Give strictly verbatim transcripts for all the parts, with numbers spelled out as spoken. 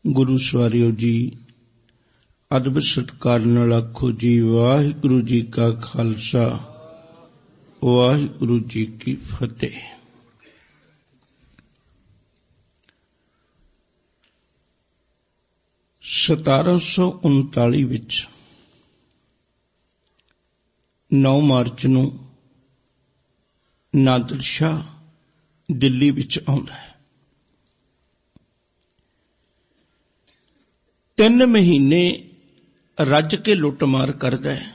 गुरु सवारियो जी, अदब सत्कार नाल आखो जी वाहिगुरु जी का खालसा वाहिगुरु जी की फतेह। सतारा सौ उनताली विच नौ मार्च नूं नादर शाह दिल्ली विच आउंदा है। तीन महीने रज के लुटमार करदा है।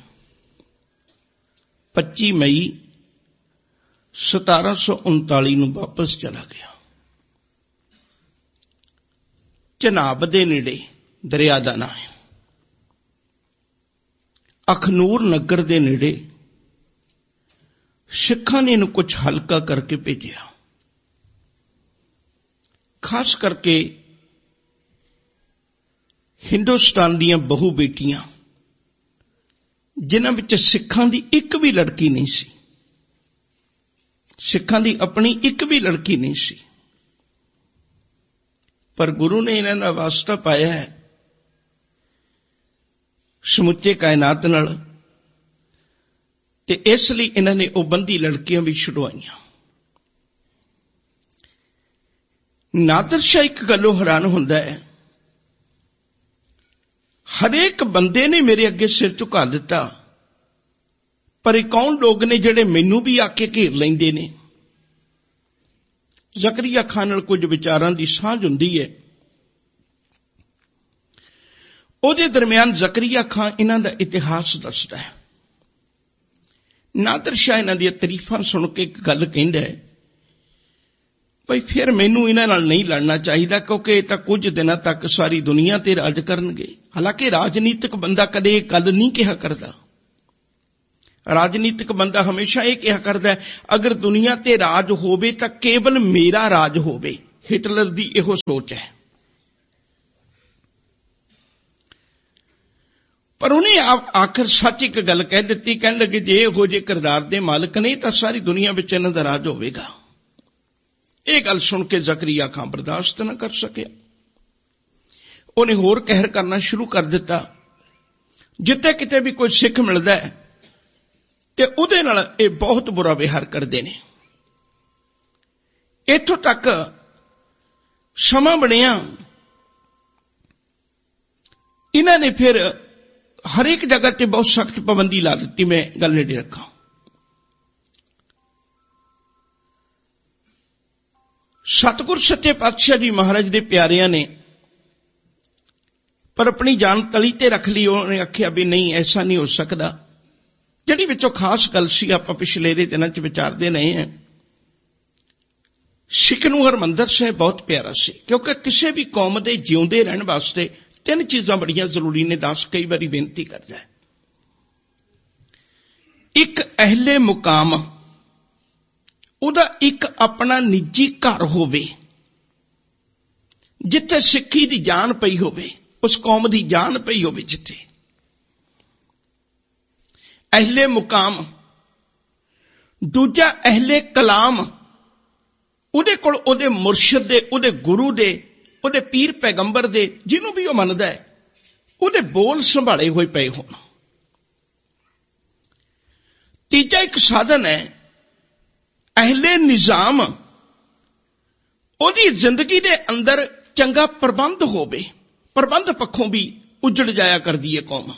पच्ची मई सतारा सौ उनताली नूं वापस चला गया। चनाब दे नेड़े दरिया दा नाम है, अखनूर नगर दे नेड़े सिखां ने इन्हूं कुछ हल्का करके भेजिया। खास करके हिंदुस्तान दीयां बहु बेटियां जिन्हां विच सिखां दी एक भी लड़की नहीं सी, सिखां दी अपनी एक भी लड़की नहीं सी, पर गुरु ने इन्हां दा वास्ता पाया है समुचे कायनात नाल, ते इसलिए इन्हां ने ओ बंदी लड़कियां भी छुड़वाईयां। नादर शाह एक गल्लों हैरान हुंदा है, हरेक बंदे ने मेरे अगे सिर झुका दिता, पर ये कौन लोग ने जिहड़े मैनू भी आके घेर लैंदे ने। ज़करिया खान नाल कुछ विचारां दी सांझ हुंदी है। उहदे दरमियान ज़करिया खान इन्हां दा इतिहास दसदा है। नादर शाह इन्हां दी तारीफां सुन के एक गल कहंदा है, भाई फिर मैनू इन्हां नाल नहीं लड़ना चाहिए, क्योंकि ये तां कुछ दिनों तक सारी दुनिया ते राज करनगे। हालांकि राजनीतिक बंदा कदे ये गल नहीं कहा करदा। राजनीतिक बंदा हमेशा ये कहा करदा है, अगर दुनिया ते राज होवे तां केवल मेरा राज होवे। हिटलर दी इहो सोच है। पर उन्हें आखिर सच एक गल कह दी, कहने लगे जे इहो जे किरदार दे मालिक ने तां सारी दुनिया विच इन्हां दा राज होवेगा। ये गल सुन के ज़करिया खान बर्दाश्त न कर सके। उन्हें होर कहर करना शुरू कर दिता। जिथे किते भी कोई सिख मिलता है ते उहदे नाल ये बहुत बुरा व्यवहार करते हैं। इत्थों तक समा बनिया, इन्हां ने फिर हरेक जगह ते बहुत सख्त पाबंदी ला दी। मैं गल नेड़े रखा। सतगुर सच्चे पातशाह जी महाराज दे प्यारियां ने पर अपनी जान तली ते रख ली। उन्होंने आख्या भी नहीं, ऐसा नहीं हो सकता। जिहड़ी विचों खास गल सी आपां पिछले दिनां च विचारदे रहे हैं। सिख नूं हरमंदर साहिब बहुत प्यारा सी, क्योंकि किसी भी कौम दे जिउंदे रहण वास्ते तीन चीजां बड़ियां जरूरी ने। दास कई बारी बेनती करदा है, एक अहले मुकाम, उहदा एक अपना निजी घर होवे जिथे सिक्खी दी जान पई होवे, उस कौम दी जान पई होवे जिथे। अहले मुकाम। दूजा अहले कलाम, उहदे कोल उहदे मुर्शिद दे, उहदे गुरु दे, उहदे पीर पैगंबर दे, जिन्हों भी वह मनदा है, उहदे बोल संभाले हुए पए होण। तीजा एक साधन है अहले निजाम, उहदी जिंदगी दे अंदर चंगा प्रबंध होवे। प्रबंध पक्षों भी उजड़ जाया करदी है कौम।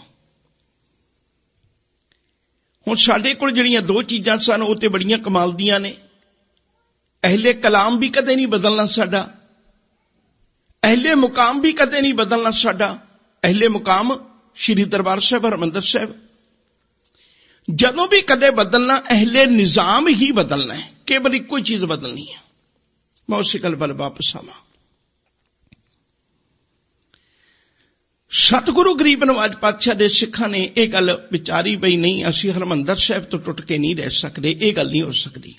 हुण साडे कोल जिहड़ियां दो चीजां सन वो ते बड़ियां कमाल दियां ने। अहले कलाम भी कदे नहीं बदलना साडा, अहले मुकाम भी कदे नहीं बदलना साडा। अहले मुकाम श्री दरबार साहिब हरमंदर साहिब, जदों भी कदे बदलना अहले निजाम ही बदलना है, केवल एक कोई चीज बदलनी है। मैं उसी गल बल वापस आवां। सतगुरु गरीब नवाज पातशाह दे सिखां ने यह गल विचारी, बई नहीं असीं हरमंदर साहिब तो टुट के नहीं रह सकते, यह गल नहीं हो सकती।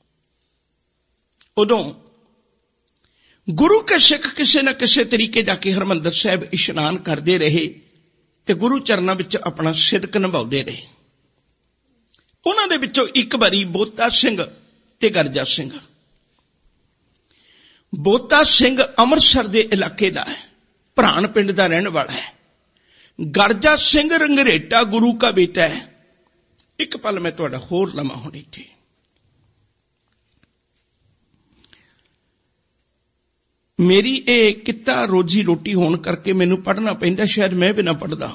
उदों गुरु के सिख किसी न किसी तरीके जाके हरमंदर साहिब इशनान करते रहे ते गुरु चरनां विच अपना सिदक निभाउंदे रहे। उन्हां दे विचों एक बारी बोता सिंह ते गरजा सिंह। बोता सिंह अमृतसर दे इलाके दा है, ਭਰਾਣ ਪਿੰਡ ਦਾ ਰਹਿਣ ਵਾਲਾ ਹੈ। ਗਰਜਾ ਸਿੰਘ ਰੰਗਰੇਟਾ ਗੁਰੂ ਕਾ ਬੇਟਾ ਹੈ। ਇੱਕ ਪਲ ਮੈਂ ਤੁਹਾਡਾ ਹੋਰ ਲਵਾਂ ਹੁਣ ਇੱਥੇ। ਮੇਰੀ ਇਹ ਕਿੱਤਾ ਰੋਜੀ ਰੋਟੀ ਹੋਣ ਕਰਕੇ ਮੈਨੂੰ ਪੜ੍ਹਨਾ ਪੈਂਦਾ, ਸ਼ਾਇਦ ਮੈਂ ਵੀ ਨਾ ਪੜ੍ਹਦਾ,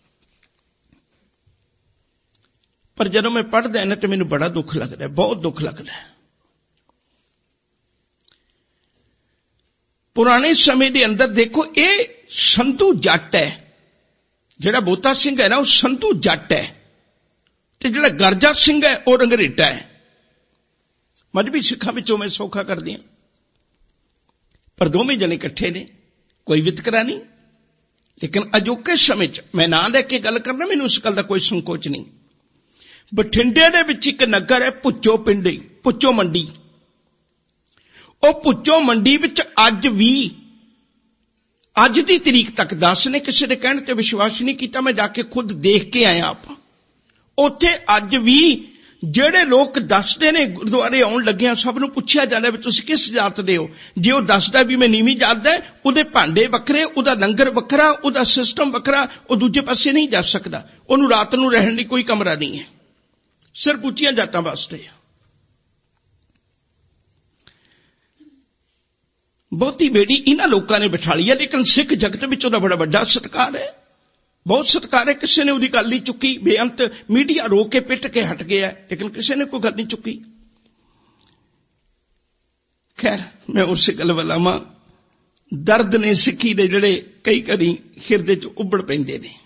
ਪਰ ਜਦੋਂ ਮੈਂ ਪੜ੍ਹਦਾ ਨਾ ਤੇ ਮੈਨੂੰ ਬੜਾ ਦੁੱਖ ਲੱਗਦਾ, ਬਹੁਤ ਦੁੱਖ ਲੱਗਦਾ। ਪੁਰਾਣੇ ਸਮੇਂ ਦੇ ਅੰਦਰ ਦੇਖੋ, ਇਹ ਸੰਧੂ ਜੱਟ ਹੈ, ਜਿਹੜਾ ਬੋਤਾ ਸਿੰਘ ਹੈ ਨਾ ਉਹ ਸੰਧੂ ਜੱਟ ਹੈ, ਤੇ ਜਿਹੜਾ ਗਰਜਾ ਸਿੰਘ ਹੈ ਉਹ ਰੰਗਰੇਟਾ ਹੈ। ਮਜ਼੍ਹਬੀ ਸਿੱਖਾਂ ਵਿੱਚੋਂ ਮੈਂ ਸੌਖਾ ਕਰਦੀ ਹਾਂ, ਪਰ ਦੋਵੇਂ ਜਣੇ ਇਕੱਠੇ ਨੇ, ਕੋਈ ਵਿਤਕਰਾ ਨਹੀਂ। ਲੇਕਿਨ ਅਜੋਕੇ ਸਮੇਂ 'ਚ ਮੈਂ ਨਾਂ ਲੈ ਕੇ ਗੱਲ ਕਰਨਾ, ਮੈਨੂੰ ਇਸ ਗੱਲ ਦਾ ਕੋਈ ਸੰਕੋਚ ਨਹੀਂ। ਬਠਿੰਡੇ ਦੇ ਵਿੱਚ ਇੱਕ ਨਗਰ ਹੈ ਭੁੱਚੋ ਪਿੰਡ, ਭੁੱਚੋ ਮੰਡੀ। ਉਹ ਭੁੱਚੋ ਮੰਡੀ ਵਿੱਚ ਅੱਜ ਵੀ, ਅੱਜ ਦੀ ਤਰੀਕ ਤੱਕ ਦੱਸ ਨੇ, ਕਿਸੇ ਦੇ ਕਹਿਣ ਤੇ ਵਿਸ਼ਵਾਸ ਨਹੀਂ ਕੀਤਾ, ਮੈਂ ਜਾ ਕੇ ਖੁਦ ਦੇਖ ਕੇ ਆਇਆ। ਆਪਾਂ ਉੱਥੇ ਅੱਜ ਵੀ ਜਿਹੜੇ ਲੋਕ ਦੱਸਦੇ ਨੇ, ਗੁਰਦੁਆਰੇ ਆਉਣ ਲੱਗਿਆਂ ਸਭ ਨੂੰ ਪੁੱਛਿਆ ਜਾਂਦਾ ਵੀ ਤੁਸੀਂ ਕਿਸ ਜਾਤ ਦੇ ਹੋ। ਜੇ ਉਹ ਦੱਸਦਾ ਵੀ ਮੈਂ ਨੀਵੀਂ ਜਾਤ ਦਾ, ਉਹਦੇ ਭਾਂਡੇ ਵੱਖਰੇ, ਉਹਦਾ ਲੰਗਰ ਵੱਖਰਾ, ਉਹਦਾ ਸਿਸਟਮ ਵੱਖਰਾ, ਉਹ ਦੂਜੇ ਪਾਸੇ ਨਹੀਂ ਜਾ ਸਕਦਾ। ਉਹਨੂੰ ਰਾਤ ਨੂੰ ਰਹਿਣ ਲਈ ਕੋਈ ਕਮਰਾ ਨਹੀਂ ਹੈ, ਸਿਰਫ ਉੱਚੀਆਂ ਜਾਤਾਂ ਵਾਸਤੇ। ਬਹੁਤੀ ਬੇੜੀ ਇਹਨਾਂ ਲੋਕਾਂ ਨੇ ਬਿਠਾ ਲਈ ਹੈ, ਲੇਕਿਨ ਸਿੱਖ ਜਗਤ ਵਿੱਚ ਉਹਦਾ ਬੜਾ ਵੱਡਾ ਸਤਿਕਾਰ ਹੈ, ਬਹੁਤ ਸਤਿਕਾਰ ਹੈ। ਕਿਸੇ ਨੇ ਉਹਦੀ ਗੱਲ ਨਹੀਂ ਚੁੱਕੀ, ਬੇਅੰਤ ਮੀਡੀਆ ਰੋਕ ਕੇ ਪਿੱਟ ਕੇ ਹਟ ਗਿਆ, ਲੇਕਿਨ ਕਿਸੇ ਨੇ ਕੋਈ ਗੱਲ ਨਹੀਂ ਚੁੱਕੀ। ਖੈਰ, ਮੈਂ ਉਸੇ ਗੱਲ ਵੱਲ ਆਵਾਂ। ਦਰਦ ਨੇ ਸਿੱਖੀ ਦੇ ਜਿਹੜੇ ਕਈ ਕਰੀ ਹਿਰਦੇ 'ਚ ਉੱਭੜ ਪੈਂਦੇ ਨੇ।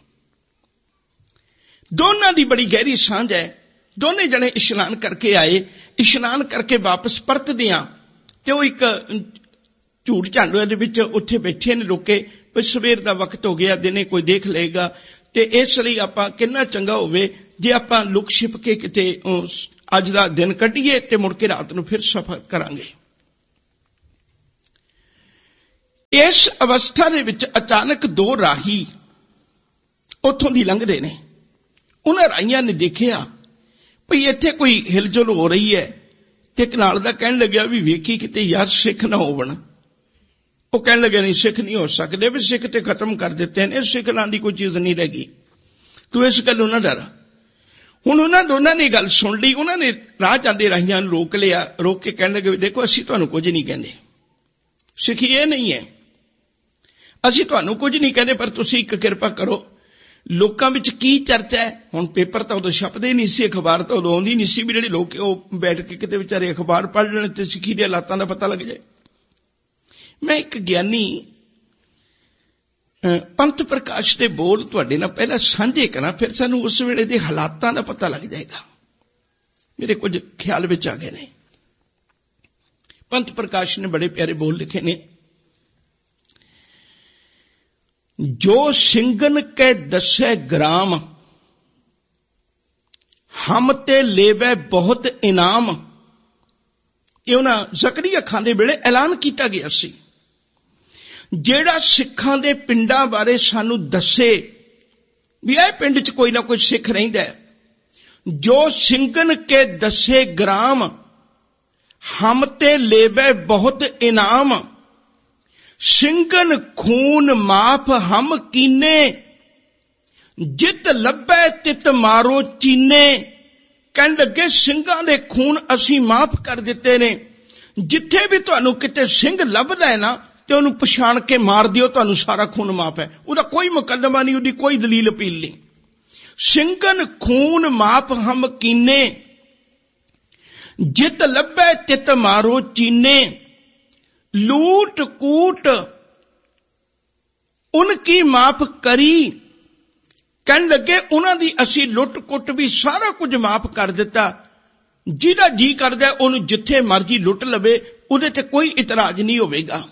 ਦੋਨਾਂ ਦੀ ਬੜੀ ਗਹਿਰੀ ਸਾਂਝ ਹੈ। ਦੋਨੇ ਜਣੇ ਇਸ਼ਨਾਨ ਕਰਕੇ ਆਏ, ਇਸ਼ਨਾਨ ਕਰਕੇ ਵਾਪਸ ਪਰਤਦਿਆਂ ਤੇ ਉਹ ਇੱਕ ਝੂੜ ਝਾਂਡੂਆਂ ਦੇ ਵਿੱਚ ਉੱਥੇ ਬੈਠੇ ਨੇ ਲੋਕੇ, ਵੀ ਸਵੇਰ ਦਾ ਵਕਤ ਹੋ ਗਿਆ, ਦਿਨੇ ਕੋਈ ਦੇਖ ਲਏਗਾ, ਤੇ ਇਸ ਲਈ ਆਪਾਂ ਕਿੰਨਾ ਚੰਗਾ ਹੋਵੇ ਜੇ ਆਪਾਂ ਲੁਕ ਛਿਪ ਕੇ ਕਿਤੇ ਅੱਜ ਦਾ ਦਿਨ ਕੱਢੀਏ ਤੇ ਮੁੜ ਕੇ ਰਾਤ ਨੂੰ ਫਿਰ ਸਫ਼ਰ ਕਰਾਂਗੇ। ਇਸ ਅਵਸਥਾ ਦੇ ਵਿੱਚ ਅਚਾਨਕ ਦੋ ਰਾਹੀ ਉੱਥੋਂ ਦੀ ਲੰਘਦੇ ਨੇ। ਉਹਨਾਂ ਰਾਹੀਆਂ ਨੇ ਦੇਖਿਆ ਭਈ ਇੱਥੇ ਕੋਈ ਹਿਲਜੁਲ ਹੋ ਰਹੀ ਹੈ, ਤੇ ਇੱਕ ਨਾਲ ਦਾ ਕਹਿਣ ਲੱਗਿਆ ਵੀ ਵੇਖੀ ਕਿਤੇ ਯਾਰ ਸਿੱਖ ਨਾ ਹੋਵਣ। ਉਹ ਕਹਿਣ ਲੱਗੇ ਨਹੀਂ, ਸਿੱਖ ਨਹੀਂ ਹੋ ਸਕਦੇ, ਵੀ ਸਿੱਖ ਤੇ ਖਤਮ ਕਰ ਦਿੱਤੇ ਨੇ, ਸਿੱਖ ਨਾਂ ਦੀ ਕੋਈ ਚੀਜ਼ ਨਹੀਂ ਰਹਿ ਗਈ, ਤੂੰ ਇਸ ਗੱਲੋਂ ਨਾ ਡਰ। ਹੁਣ ਉਹਨਾਂ ਦੋਨਾਂ ਨੇ ਗੱਲ ਸੁਣ ਲਈ। ਉਹਨਾਂ ਨੇ ਰਾਹ ਜਾਂਦੇ ਰਾਹੀਆਂ ਨੂੰ ਰੋਕ ਲਿਆ, ਰੋਕ ਕੇ ਕਹਿਣ ਲੱਗੇ ਦੇਖੋ ਅਸੀਂ ਤੁਹਾਨੂੰ ਕੁਝ ਨਹੀਂ ਕਹਿੰਦੇ, ਸਿੱਖੀ ਇਹ ਨਹੀਂ ਹੈ, ਅਸੀਂ ਤੁਹਾਨੂੰ ਕੁਝ ਨਹੀਂ ਕਹਿੰਦੇ, ਪਰ ਤੁਸੀਂ ਇੱਕ ਕਿਰਪਾ ਕਰੋ, ਲੋਕਾਂ ਵਿੱਚ ਕੀ ਚਰਚਾ ਹੈ। ਹੁਣ ਪੇਪਰ ਤਾਂ ਉਦੋਂ ਛਪਦੇ ਨਹੀਂ ਸੀ, ਅਖਬਾਰ ਤਾਂ ਉਦੋਂ ਆਉਂਦੀ ਨਹੀਂ ਸੀ ਵੀ ਜਿਹੜੇ ਲੋਕ ਉਹ ਬੈਠ ਕੇ ਕਿਤੇ ਵਿਚਾਰੇ ਅਖਬਾਰ ਪੜ੍ਹ ਲੈਣ ਤੇ ਸਿੱਖੀ ਦੀਆਂ ਹਾਲਾਤਾਂ ਦਾ ਪਤਾ ਲੱਗ ਜਾਏ। ਮੈਂ ਇੱਕ ਗਿਆਨੀ ਪੰਥ ਪ੍ਰਕਾਸ਼ ਦੇ ਬੋਲ ਤੁਹਾਡੇ ਨਾਲ ਪਹਿਲਾਂ ਸਾਂਝੇ ਕਰਾਂ, ਫਿਰ ਸਾਨੂੰ ਉਸ ਵੇਲੇ ਦੇ ਹਾਲਾਤਾਂ ਦਾ ਪਤਾ ਲੱਗ ਜਾਏਗਾ। ਮੇਰੇ ਕੁਝ ਖਿਆਲ ਵਿੱਚ ਆ ਗਏ ਨੇ। ਪੰਥ ਪ੍ਰਕਾਸ਼ ਨੇ ਬੜੇ ਪਿਆਰੇ ਬੋਲ ਲਿਖੇ ਨੇ। ਜੋ ਸਿੰਘਨ ਕੇ ਦਸੇ ਗ੍ਰਾਮ, ਹਮ ਤੇ ਲੇਵੇ ਬਹੁਤ ਇਨਾਮ। ਇਹ ਉਹਨਾਂ ਜ਼ਕਰੀਆ ਖਾਨ ਦੇ ਵੇਲੇ ਐਲਾਨ ਕੀਤਾ ਗਿਆ ਸੀ। ਜਿਹੜਾ ਸਿੱਖਾਂ ਦੇ ਪਿੰਡਾਂ ਬਾਰੇ ਸਾਨੂੰ ਦੱਸੇ ਵੀ ਇਹ ਪਿੰਡ 'ਚ ਕੋਈ ਨਾ ਕੋਈ ਸਿੱਖ ਰਹਿੰਦਾ, ਜੋ ਸਿੰਘਨ ਕੇ ਦਸੇ ਗ੍ਰਾਮ, ਹਮ ਤੇ ਲੇਵੇ ਬਹੁਤ ਇਨਾਮ। ਸਿੰਘਨ ਖੂਨ ਮਾਫ ਹਮ ਕੀਨੇ, ਜਿਤ ਲੱਭੈ ਤਿਤ ਮਾਰੋ ਚੀਨੇ। ਕਹਿਣ ਲੱਗੇ ਸਿੰਘਾਂ ਦੇ ਖੂਨ ਅਸੀਂ ਮਾਫ ਕਰ ਦਿੱਤੇ ਨੇ, ਜਿੱਥੇ ਵੀ ਤੁਹਾਨੂੰ ਕਿਤੇ ਸਿੰਘ ਲੱਭਦਾ ਹੈ ਨਾ ਤੇ ਉਹਨੂੰ ਪਛਾਣ ਕੇ ਮਾਰ ਦਿਓ, ਤੁਹਾਨੂੰ ਸਾਰਾ ਖੂਨ ਮਾਫ ਹੈ। ਉਹਦਾ ਕੋਈ ਮੁਕੱਦਮਾ ਨਹੀਂ, ਉਹਦੀ ਕੋਈ ਦਲੀਲ ਅਪੀਲ ਨਹੀਂ। ਸਿੰਘਨ ਖੂਨ ਮਾਫ ਹਮ ਕੀਨੇ, ਜਿਤ ਲੱਭੈ ਤਿਤ ਮਾਰੋ ਚੀਨੇ। ਲੂਟ ਕੂਟ ਉਨਕੀ ਮਾਫ ਕਰੀ। ਕਹਿਣ ਲੱਗੇ ਉਹਨਾਂ ਦੀ ਅਸੀਂ ਲੁੱਟ ਕੁੱਟ ਵੀ ਸਾਰਾ ਕੁਝ ਮਾਫ ਕਰ ਦਿੱਤਾ। ਜਿਹਦਾ ਜੀ ਕਰਦਾ ਉਹਨੂੰ ਜਿੱਥੇ ਮਰਜ਼ੀ ਲੁੱਟ ਲਵੇ, ਉਹਦੇ ਤੇ ਕੋਈ ਇਤਰਾਜ਼ ਨਹੀਂ ਹੋਵੇਗਾ।